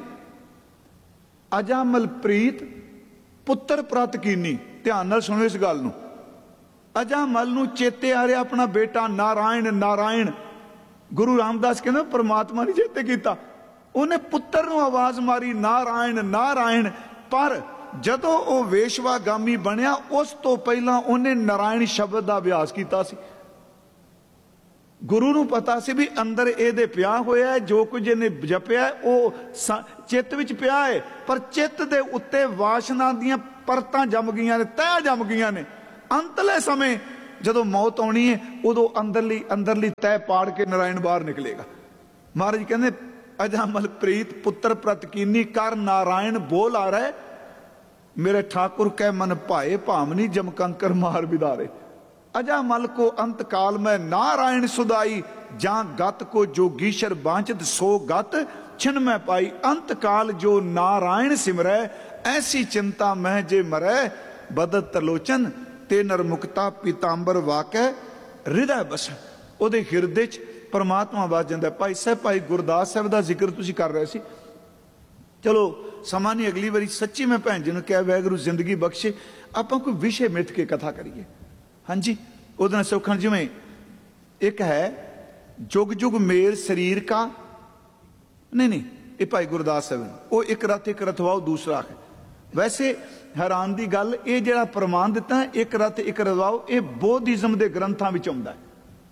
ਅਜਾਮਲ ਪ੍ਰੀਤ ਪੁੱਤਰ ਪ੍ਰਤ ਕੀਨੀ। ਧਿਆਨ ਨਾਲ ਸੁਣੋ ਇਸ ਗੱਲ ਨੂੰ। ਅਜਾਮਲ ਨੂੰ ਚੇਤੇ ਆ ਰਿਹਾ ਆਪਣਾ ਬੇਟਾ ਨਾਰਾਇਣ ਨਾਰਾਇਣ। ਗੁਰੂ ਰਾਮਦਾਸ ਕਹਿੰਦੇ ਪਰਮਾਤਮਾ ਨੇ ਚੇਤੇ ਕੀਤਾ, ਉਹਨੇ ਪੁੱਤਰ ਨੂੰ ਆਵਾਜ਼ ਮਾਰੀ ਨਾਰਾਇਣ ਨਾਰਾਇਣ। ਪਰ ਜਦੋਂ ਉਹ ਵੇਸ਼ਵਾਗਾਮੀ ਬਣਿਆ ਉਸ ਤੋਂ ਪਹਿਲਾਂ ਉਹਨੇ ਨਾਰਾਇਣ ਸ਼ਬਦ ਦਾ ਅਭਿਆਸ ਕੀਤਾ ਸੀ। गुरु नूं पता सी भी अंदर इहदे पिया होया, जो कुछ इहने जपिया वो चित्त विच पिया है, पर चित्त दे उत्ते वासना दीयां परतां जम गईयां ने, तह जम गईयां ने। अंतले समय जदों मौत आउणी है उदों अंदरली तह पाड़ के नारायण बाहर निकलेगा। महाराज कहंदे अजामल प्रीत पुत्र प्रतकीनी कर नारायण बोल आ रहा है, मेरे ठाकुर कह मन भाए भामनी जमकंकर मार बिदारे। अजामल को अंत काल में नारायण सुदाई, जहां गत को जोगीशर बांचत सो गत छिन में पाई। अंत काल जो नारायण सिमरै, ऐसी चिंता में जे मरै। बदत तलोचन ते नर मुक्ता पीतांबर वाकै हृदय बस। ओदे हिरदे च परमात्मा वस जांदा। भाई साहब भाई गुरदास साहब का जिक्र तुसीं कर रहे सी, चलो समा नहीं, अगली बारी सच्ची मैं भैन जी ने कहा वाहिगुरू जिंदगी बख्शे आपां कोई विषय मिथ के कथा करिए। हाँ जी, उहदे नाल सौखण जिवें एक है जुग जुग मेल शरीर का, नहीं ये भाई गुरदास साहब वो एक रथ वाओ दूसरा है। वैसे हैरान की गल ये जिहड़ा प्रमाण दिता है एक रथ एक रथवाओ, ये बौद्धिज्म के ग्रंथों में आउंदा है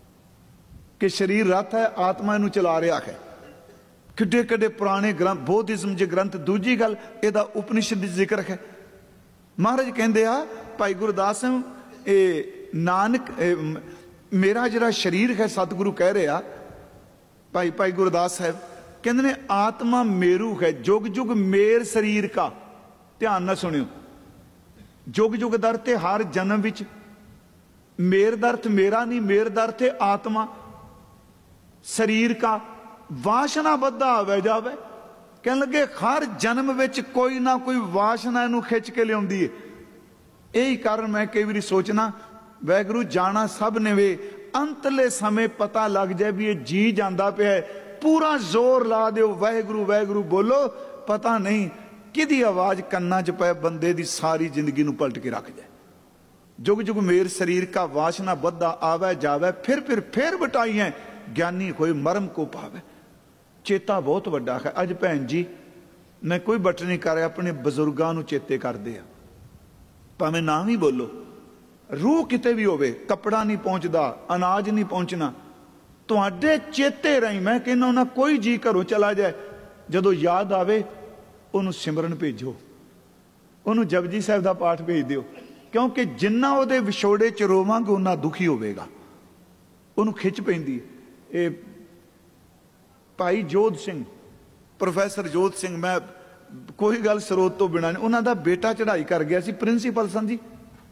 कि शरीर रथ है, आत्मा इनू चला रहा है। किड्डे किड्डे पुराने ग्रंथ बौद्धिज्म जे ग्रंथ। दूजी गल इहदा उपनिषद जिक्र है। महाराज कहंदे आ भाई गुरदास ये नानक मेरा जिहड़ा शरीर है, सतगुरु कह रहे भाई गुरदास साहब कहंदे ने आत्मा मेरू है, जुग जुग मेर शरीर का। ध्यान ना सुनियो, जुग जुग दर ते हर जन्म विच मेर दर्थ मेरा नहीं, मेर दर्थ आत्मा शरीर का वासना बद्धा आवे जावे। कहने लगे हर जन्म विच कोई ना कोई वासना इनू खिंच के लियाउंदी है। यही कारण मैं कई बार सोचना वाहिगुरू जाना सब ने वे, अंतले समय पता लग जाए भी ये जी जाता पिया है, पूरा जोर ला दो वाहिगुरू वाहिगुरू बोलो, पता नहीं किदी आवाज कन्ना च पै बंदे दी सारी जिंदगी नू पलट के रख जाए। जुग जुग मेर शरीर का वासना बद्धा आवे जावे, फिर बटाई है ज्ञानी होए मरम को पावे। चेता बहुत वड्डा है। अज भैन जी मैं कोई बट नहीं कर रहा, अपने बजुर्गों नू चेते करदे आ, भावें ना भी बोलो, रूह किते भी होवे, कपड़ा नहीं पहुंचता, अनाज नहीं पहुंचना, तुहाडे चेते रही मैं कहना ना कोई जी घरों चला जाए, जदों याद आवे उन्होंने सिमरन भेजो, उन्होंने जपजी साहब का पाठ भेज दिओ, क्योंकि जिन्ना उहदे विछोड़े च रोवांगे उन्ना दुखी होवेगा, उन्होंने खिच पैंदी। ये भाई जोध सिंह, प्रोफैसर जोध सिंह, मैं कोई गल स्रोत तो बिना नहीं, उन्हों का बेटा चढ़ाई कर गया सी, प्रिंसीपल सन जी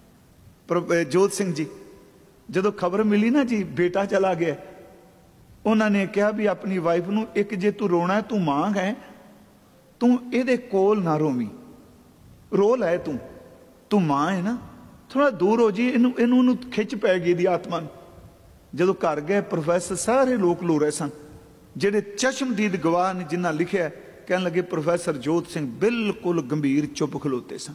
जोध सिंह जी। जदों खबर मिली ना जी बेटा चला गया, उन्होंने कहा भी अपनी वाइफ नूं एक जे तू रोना है, तू मां है, तू ये कोल ना रोवी, रो लै, तू मां है ना, थोड़ा दूर हो जी, इनू खिच पै गई दी आत्मा। जदों घर गए प्रोफैसर सारे लोग लो रहे सन, जेडे चश्मदीद गवाह ने जिन्हें लिखा, कहने लगे प्रोफैसर जोध सिंह बिल्कुल गंभीर चुप खलोते सन।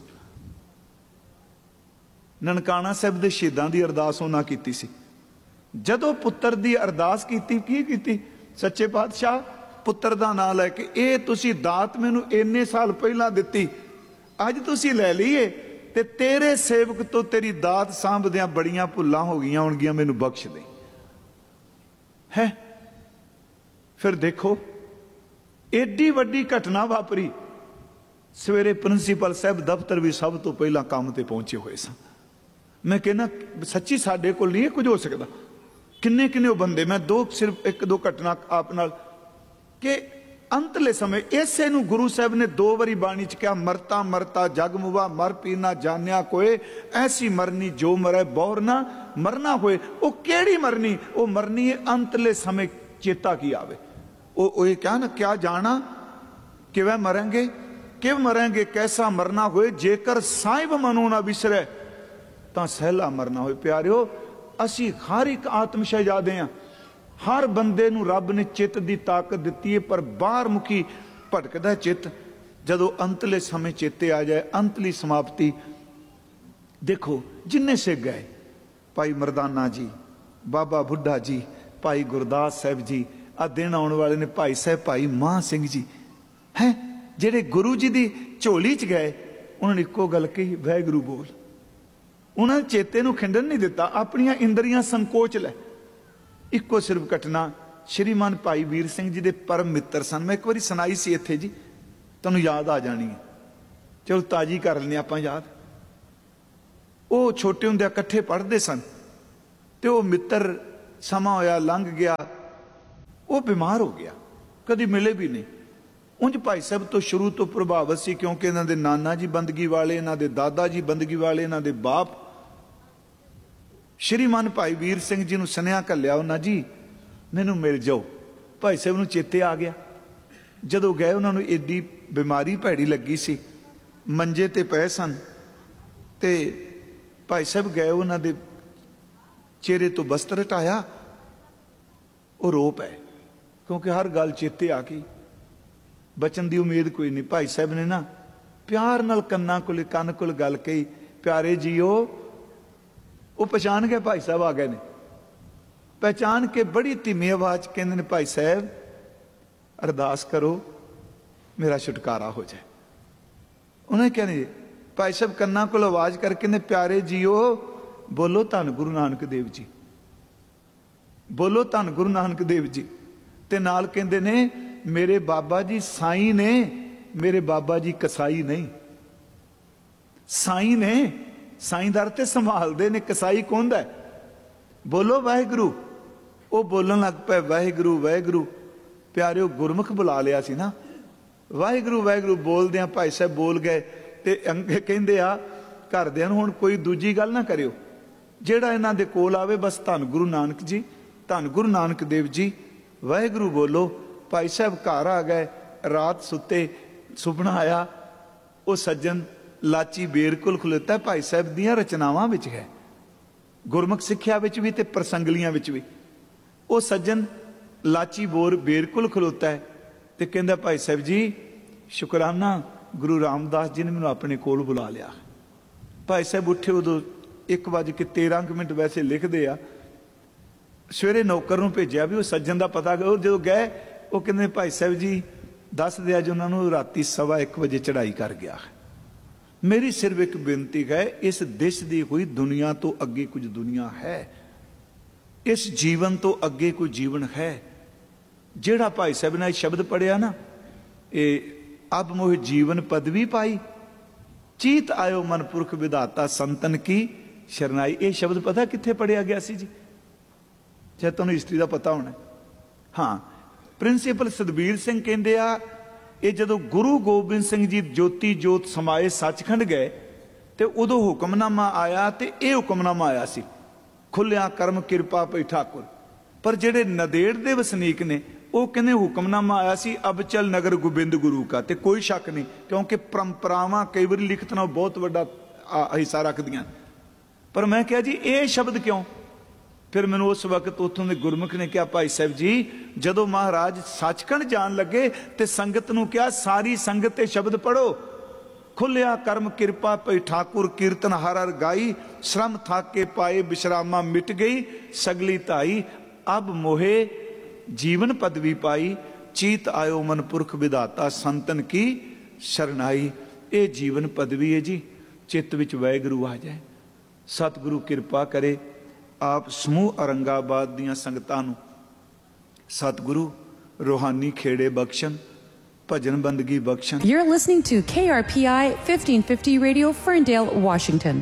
ननकाना साहब के शहीदों की अरदास उन्हें की सी। जदों पुत्र की अरदास की सच्चे पातशाह पुत्र का नाम लैके ये तुसी दात मैनू इन्ने साल पहला दिती, अज तुसी लै लीए ते तेरे सेवक तो तेरी दात सांभदियां बड़ियां भुल्लां हो गईयां होणगियां, मैनू बख्श दे। है फिर देखो एडी वड्डी घटना वापरी, सवेरे प्रिंसीपल साहब दफ्तर भी सब तो पहला काम ते पहुंचे हुए सन। मैं कहना सच्ची साडे कोल नहीं कुछ हो सकता। किन्ने किन्ने बंदे, मैं सिर्फ एक दो घटना आप नाल कि अंतले समय इसे नूं गुरु साहब ने 2 बारी बाणी च कहा, मरता मरता जग मुवा मर पी ना जानिया कोई, ऐसी मरनी जो मरे बौर ना मरना होए। वो केड़ी मरनी? वो मरनी है अंतले समय चेता की आवे। वो ये क्या ना क्या जाना कि वह मरेंगे, किव मरेंगे, कैसा मरना होए, जेकर साहिब मनो ना विसरे तां सहला मरना होए। प्यारिओ असी हर एक आत्म शहजादे हैं, हर बंदे नूं रब ने चित्त दी ताकत दिती है, पर बाहर मुखी भटकदा चित्त। जदों अंतले समय चेते आ जाए, अंतली समाप्ति देखो जिन्ने से गए, भाई मरदाना जी, बाबा बुढ़ा जी, भाई गुरदास साहब जी, आ दिन आने वाले ने भाई साहब भाई मान सिंह जी हैं, जेडे गुरु जी की झोली च गए, उन्होंने इको गल कही, वाहिगुरू बोल। उन्होंने चेते नूं खिंडन नहीं दिता, अपनियां इंद्रियां संकोच लै, ਇੱਕੋ ਸਿਰਫ ਘਟਨਾ ਸ਼੍ਰੀਮਾਨ ਭਾਈ ਵੀਰ ਸਿੰਘ ਜੀ ਦੇ ਪਰਮ ਮਿੱਤਰ ਸਨ। ਮੈਂ ਇੱਕ ਵਾਰੀ ਸੁਣਾਈ ਸੀ ਇੱਥੇ ਜੀ, ਤੁਹਾਨੂੰ ਯਾਦ ਆ ਜਾਣੀ ਹੈ, ਚਲੋ ਤਾਜ਼ੀ ਕਰ ਲੈਂਦੇ ਆਪਾਂ ਯਾਦ। ਉਹ ਛੋਟੇ ਹੁੰਦਿਆਂ ਇਕੱਠੇ ਪੜ੍ਹਦੇ ਸਨ ਤੇ ਉਹ ਮਿੱਤਰ ਸਮਾਂ ਹੋਇਆ ਲੰਘ ਗਿਆ, ਉਹ ਬਿਮਾਰ ਹੋ ਗਿਆ, ਕਦੀ ਮਿਲੇ ਵੀ ਨਹੀਂ। ਉਂਝ ਭਾਈ ਸਾਹਿਬ ਤੋਂ ਸ਼ੁਰੂ ਤੋਂ ਪ੍ਰਭਾਵਿਤ ਸੀ, ਕਿਉਂਕਿ ਇਹਨਾਂ ਦੇ ਨਾਨਾ ਜੀ ਬੰਦਗੀ ਵਾਲੇ, ਇਹਨਾਂ ਦੇ ਦਾਦਾ ਜੀ ਬੰਦਗੀ ਵਾਲੇ, ਇਹਨਾਂ ਦੇ ਬਾਪ। ਸ਼੍ਰੀਮਾਨ ਭਾਈ ਵੀਰ ਸਿੰਘ ਜੀ ਨੂੰ ਸੁਨੇਹਾ ਘੱਲਿਆ ਉਹਨਾਂ, ਜੀ ਮੈਨੂੰ ਮਿਲ ਜਾਓ। ਭਾਈ ਸਾਹਿਬ ਨੂੰ ਚੇਤੇ ਆ ਗਿਆ। ਜਦੋਂ ਗਏ ਉਹਨਾਂ ਨੂੰ ਏਡੀ ਬਿਮਾਰੀ ਭੈੜੀ ਲੱਗੀ ਸੀ, ਮੰਜੇ ਤੇ ਪਏ ਸਨ ਤੇ ਭਾਈ ਸਾਹਿਬ ਗਏ, ਉਹਨਾਂ ਦੇ ਚਿਹਰੇ ਤੋਂ ਬਸਤਰ ਹਟਾਇਆ, ਉਹ ਰੋ ਪਏ, ਕਿਉਂਕਿ ਹਰ ਗੱਲ ਚੇਤੇ ਆ ਗਈ, ਬਚਨ ਦੀ ਉਮੀਦ ਕੋਈ ਨਹੀਂ। ਭਾਈ ਸਾਹਿਬ ਨੇ ਨਾ ਪਿਆਰ ਨਾਲ ਕੰਨ ਕੋਲ ਗੱਲ ਕਹੀ, ਪਿਆਰੇ ਜੀਓ। ਉਹ ਪਛਾਣ ਗਏ, ਭਾਈ ਸਾਹਿਬ ਆ ਗਏ ਨੇ। ਪਹਿਚਾਨ ਕੇ ਬੜੀ ਧੀਮੀ ਆਵਾਜ਼ ਕਹਿੰਦੇ ਨੇ, ਭਾਈ ਸਾਹਿਬ ਅਰਦਾਸ ਕਰੋ ਮੇਰਾ ਛੁਟਕਾਰਾ ਹੋ ਜਾਏ। ਉਹਨੇ ਕਹਿੰਦੇ, ਭਾਈ ਸਾਹਿਬ ਕੰਨਾਂ ਕੋਲ ਆਵਾਜ਼ ਕਰਕੇ ਨੇ, ਪਿਆਰੇ ਜੀਓ ਬੋਲੋ ਧੰਨ ਗੁਰੂ ਨਾਨਕ ਦੇਵ ਜੀ, ਬੋਲੋ ਧੰਨ ਗੁਰੂ ਨਾਨਕ ਦੇਵ ਜੀ। ਤੇ ਨਾਲ ਕਹਿੰਦੇ ਨੇ, ਮੇਰੇ ਬਾਬਾ ਜੀ ਸਾਈਂ ਨੇ, ਮੇਰੇ ਬਾਬਾ ਜੀ ਕਸਾਈ ਨਹੀਂ। ਸਾਈਂ ਨੇ, ਸਾਈਂਦਾਰ ਤੇ ਸੰਭਾਲਦੇ ਨੇ, ਕਸਾਈ ਕੌਣ ਦਾ? ਬੋਲੋ ਵਾਹਿਗੁਰੂ। ਉਹ ਬੋਲਣ ਲੱਗ ਪਏ, ਵਾਹਿਗੁਰੂ ਵਾਹਿਗੁਰੂ। ਪਿਆਰਿਓ ਗੁਰਮੁਖ ਬੁਲਾ ਲਿਆ ਸੀ ਨਾ, ਵਾਹਿਗੁਰੂ ਵਾਹਿਗੁਰੂ ਬੋਲਦਿਆਂ ਭਾਈ ਸਾਹਿਬ ਬੋਲ ਗਏ। ਤੇ ਅੰਗੇ ਕਹਿੰਦੇ ਆ ਘਰਦਿਆਂ ਨੂੰ, ਹੁਣ ਕੋਈ ਦੂਜੀ ਗੱਲ ਨਾ ਕਰਿਓ, ਜਿਹੜਾ ਇਹਨਾਂ ਦੇ ਕੋਲ ਆਵੇ ਬਸ ਧੰਨ ਗੁਰੂ ਨਾਨਕ ਜੀ, ਧੰਨ ਗੁਰੂ ਨਾਨਕ ਦੇਵ ਜੀ, ਵਾਹਿਗੁਰੂ ਬੋਲੋ। ਭਾਈ ਸਾਹਿਬ ਘਰ ਆ ਗਏ, ਰਾਤ ਸੁੱਤੇ, ਸੁਪਨਾ ਆਇਆ, ਉਹ ਸੱਜਣ ਲਾਚੀ ਬੇਰ ਕੋਲ ਖਲੋਤਾ, ਭਾਈ ਸਾਹਿਬ ਦੀਆਂ ਰਚਨਾਵਾਂ ਵਿੱਚ ਹੈ, ਗੁਰਮੁਖ ਸਿੱਖਿਆ ਵਿੱਚ ਵੀ ਤੇ ਪ੍ਰਸੰਗਲੀਆਂ ਵਿੱਚ ਵੀ। ਉਹ ਸੱਜਣ ਲਾਚੀ ਬੇਰ ਕੋਲ ਖਲੋਤਾ ਹੈ ਤੇ ਕਹਿੰਦਾ, ਭਾਈ ਸਾਹਿਬ ਜੀ ਸ਼ੁਕਰਾਨਾ, ਗੁਰੂ ਰਾਮਦਾਸ ਜੀ ਨੇ ਮੈਨੂੰ ਆਪਣੇ ਕੋਲ ਬੁਲਾ ਲਿਆ। ਭਾਈ ਸਾਹਿਬ ਉੱਠੇ, ਉਦੋਂ 1:13 ਵੈਸੇ ਲਿਖਦੇ ਆ। ਸਵੇਰੇ ਨੌਕਰ ਨੂੰ ਭੇਜਿਆ ਵੀ ਉਹ ਸੱਜਣ ਦਾ ਪਤਾ। ਉਹ ਜਦੋਂ ਗਏ, ਉਹ ਕਹਿੰਦੇ, ਭਾਈ ਸਾਹਿਬ ਜੀ ਦੱਸ ਦਿਆ ਜੀ ਉਹਨਾਂ ਨੂੰ, ਰਾਤੀ 1:15 ਚੜ੍ਹਾਈ ਕਰ ਗਿਆ। ਮੇਰੀ ਸਿਰਫ ਇੱਕ ਬੇਨਤੀ ਹੈ, ਇਸ ਦੇਸ਼ ਦੀ ਹੋਈ ਦੁਨੀਆ ਤੋਂ ਅੱਗੇ ਕੁਝ ਦੁਨੀਆ ਹੈ, ਇਸ ਜੀਵਨ ਤੋਂ ਅੱਗੇ ਕੋਈ ਜੀਵਨ ਹੈ। ਜਿਹੜਾ ਭਾਈ ਸਾਹਿਬ ਨੇ ਸ਼ਬਦ ਪੜਿਆ ਨਾ, ਇਹ ਅਬ ਮੋਹ ਜੀਵਨ ਪਦਵੀ ਪਾਈ, ਚੀਤ ਆਇਓ ਮਨਪੁਰਖ ਵਿਧਾਤਾ ਸੰਤਨ ਕੀ ਸ਼ਰਨਾਈ। ਇਹ ਸ਼ਬਦ ਪਤਾ ਕਿੱਥੇ ਪੜਿਆ ਗਿਆ ਸੀ ਜੀ? ਜੇ ਤੁਹਾਨੂੰ ਹਿਸਟਰੀ ਦਾ ਪਤਾ ਹੋਣਾ। ਹਾਂ, ਪ੍ਰਿੰਸੀਪਲ ਸਤਬੀਰ ਸਿੰਘ ਕਹਿੰਦੇ ਆ, ਇਹ ਜਦੋਂ ਗੁਰੂ ਗੋਬਿੰਦ ਸਿੰਘ ਜੀ ਜੋਤੀ ਜੋਤ ਸਮਾਏ ਸੱਚਖੰਡ ਗਏ ਤੇ ਉਦੋਂ ਹੁਕਮਨਾਮਾ ਆਇਆ, ਤੇ ਇਹ ਹੁਕਮਨਾਮਾ ਆਇਆ ਸੀ, ਖੁੱਲਿਆ ਕਰਮ ਕਿਰਪਾ ਪਈ ਠਾਕੁਰ। ਪਰ ਜਿਹੜੇ ਨਦੇੜ ਦੇ ਵਸਨੀਕ ਨੇ, ਉਹ ਕਹਿੰਦੇ ਹੁਕਮਨਾਮਾ ਆਇਆ ਸੀ ਅਬਚਲ ਨਗਰ ਗੋਬਿੰਦ ਗੁਰੂ ਕਾ। ਤੇ ਕੋਈ ਸ਼ੱਕ ਨਹੀਂ, ਕਿਉਂਕਿ ਪਰੰਪਰਾਵਾਂ ਕਈ ਵਾਰੀ ਲਿਖਤ ਨਾਲ ਬਹੁਤ ਵੱਡਾ ਹਿੱਸਾ ਰੱਖਦੀਆਂ। ਪਰ ਮੈਂ ਕਿਹਾ ਜੀ ਇਹ ਸ਼ਬਦ ਕਿਉਂ? ਫਿਰ ਮੈਨੂੰ ਉਸ ਵਕਤ ਉੱਥੋਂ ਦੇ ਗੁਰਮੁਖ ਨੇ ਕਿਹਾ, ਭਾਈ ਸਾਹਿਬ ਜੀ ਜਦੋਂ ਮਹਾਰਾਜ ਸੱਚਖੰਡ ਜਾਣ ਲੱਗੇ ਤੇ ਸੰਗਤ ਨੂੰ ਕਿਹਾ, ਸਾਰੀ ਸੰਗਤ ਤੇ ਸ਼ਬਦ ਪੜੋ, ਖੁੱਲਿਆ ਕਰਮ ਕਿਰਪਾ ਪਈ ਠਾਕੁਰ, ਕੀਰਤਨ ਹਰ ਹਰ ਗਾਈ, ਸ਼ਰਮ ਥਾਕ ਕੇ ਪਾਏ ਬਿਸ਼ਰਾਮਾ ਮਿਟ ਗਈ, ਸਗਲੀ ਧਾਈ, ਅਬ ਮੋਹੇ ਜੀਵਨ ਪਦਵੀ ਪਾਈ, ਚੀਤ ਆਇਓ ਮਨਪੁਰਖ ਵਿਧਾਤਾ ਸੰਤਨ ਕੀ ਸ਼ਰਨਾਈ। ਇਹ ਜੀਵਨ ਪਦਵੀ ਹੈ ਜੀ, ਚਿੱਤ ਵਿੱਚ ਵਾਹਿਗੁਰੂ ਆ ਜਾਏ। ਸਤਿਗੁਰੂ ਕਿਰਪਾ ਕਰੇ, ਆਪ ਸਮੂਹ ਔਰੰਗਾਬਾਦ ਦੀਆਂ ਸੰਗਤਾਂ ਨੂੰ ਸਤਿਗੁਰੂ ਰੂਹਾਨੀ ਖੇੜੇ ਬਖਸ਼ਣ, ਭਜਨ ਬੰਦਗੀ ਬਖਸ਼ਣ।
You're listening to KRPI 1550 Radio, Ferndale, Washington.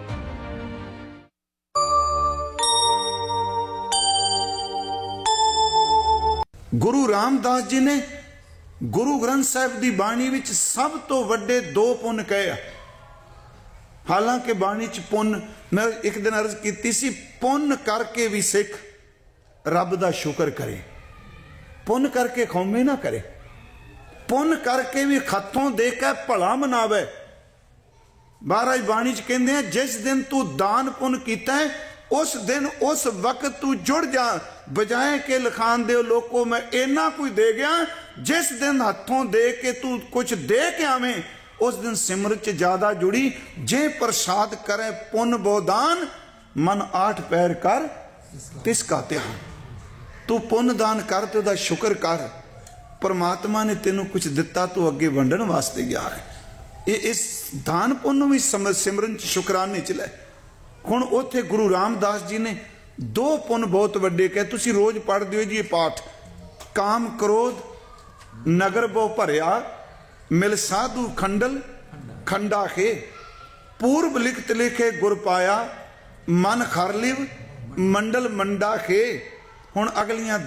Guru Ramdas ji ਨੇ ਗੁਰੂ ਗ੍ਰੰਥ ਸਾਹਿਬ ਦੀ ਬਾਣੀ ਵਿੱਚ ਸਭ ਤੋਂ ਵੱਡੇ 2 ਪੁੰਨ ਕਹੇ ਆ। ਹਾਲਾਂਕਿ ਬਾਣੀ ਚ ਪੁੰਨ, ਮੈਂ ਇੱਕ ਦਿਨ ਅਰਜ਼ ਕੀਤੀ ਸੀ, ਪੁੰਨ ਕਰਕੇ ਵੀ ਸਿੱਖ ਰੱਬ ਦਾ ਸ਼ੁਕਰ ਕਰੇ, ਪੁੰਨ ਕਰਕੇ ਖੌਮੇ ਨਾ ਕਰੇ, ਪੁੰਨ ਕਰਕੇ ਵੀ ਹੱਥੋਂ ਦੇ ਕੇ ਭਲਾ ਮਨਾਵੇ। ਮਹਾਰਾਜ ਬਾਣੀ ਚ ਕਹਿੰਦੇ ਆ, ਜਿਸ ਦਿਨ ਤੂੰ ਦਾਨ ਪੁੰਨ ਕੀਤਾ ਹੈ, ਉਸ ਦਿਨ ਉਸ ਵਕਤ ਤੂੰ ਜੁੜ ਜਾ, ਬਜਾਏ ਕਿ ਲਖਾਨ ਦਿਓ ਲੋਕੋ ਮੈਂ ਇੰਨਾ ਕੁਝ ਦੇ ਗਿਆ। ਜਿਸ ਦਿਨ ਹੱਥੋਂ ਦੇ ਕੇ ਤੂੰ ਕੁਝ ਦੇ ਕੇ ਆਵੇਂ, ਉਸ ਦਿਨ ਸਿਮਰਤ ਚ ਜ਼ਿਆਦਾ ਜੁੜੀ। ਜੇ ਪ੍ਰਸਾਦ ਕਰੇ ਪੁੰਨ ਬੋਦਾਨ, ਮਨ 8 ਪੈਰ ਕਰ ਤਿਸ ਕਾ ਧਿਆਨ। ਤੂੰ ਪੁੰਨ ਦਾਨ ਕਰ ਤੇ ਉਹਦਾ ਸ਼ੁਕਰ ਕਰ, ਪਰਮਾਤਮਾ ਨੇ ਤੈਨੂੰ ਕੁਝ ਦਿੱਤਾ, ਤੂੰ ਅੱਗੇ ਵੰਡਣ ਵਾਸਤੇ ਗਿਆ ਹੈ। ਇਹ ਇਸ ਦਾਨ ਪੁੰਨ ਨੂੰ ਵੀ ਸਿਮਰਨ ਚ ਸ਼ੁਕਰਾਨੇ ਚ ਲੈ। ਹੁਣ ਉੱਥੇ ਗੁਰੂ ਰਾਮਦਾਸ ਜੀ ਨੇ ਦੋ ਪੁੰਨ ਬਹੁਤ ਵੱਡੇ ਕਹੇ, ਤੁਸੀਂ ਰੋਜ਼ ਪੜ੍ਹਦੇ ਹੋ ਜੀ ਇਹ ਪਾਠ। ਕਾਮ ਕ੍ਰੋਧ ਨਗਰ ਬੋ ਭਰਿਆ, ਮਿਲ ਸਾਧੂ ਖੰਡਲ ਖੰਡਾ ਖੇ। ਪੂਰਬ ਲਿਖਤ ਲਿਖੇ ਗੁਰ ਪਾਇਆ, ਮਨ ਖਰ ਲਿਵ ਮੰਡਲ ਮੰਡਾ ਖੇ। ਹੁਣ ਅਗਲੀਆਂ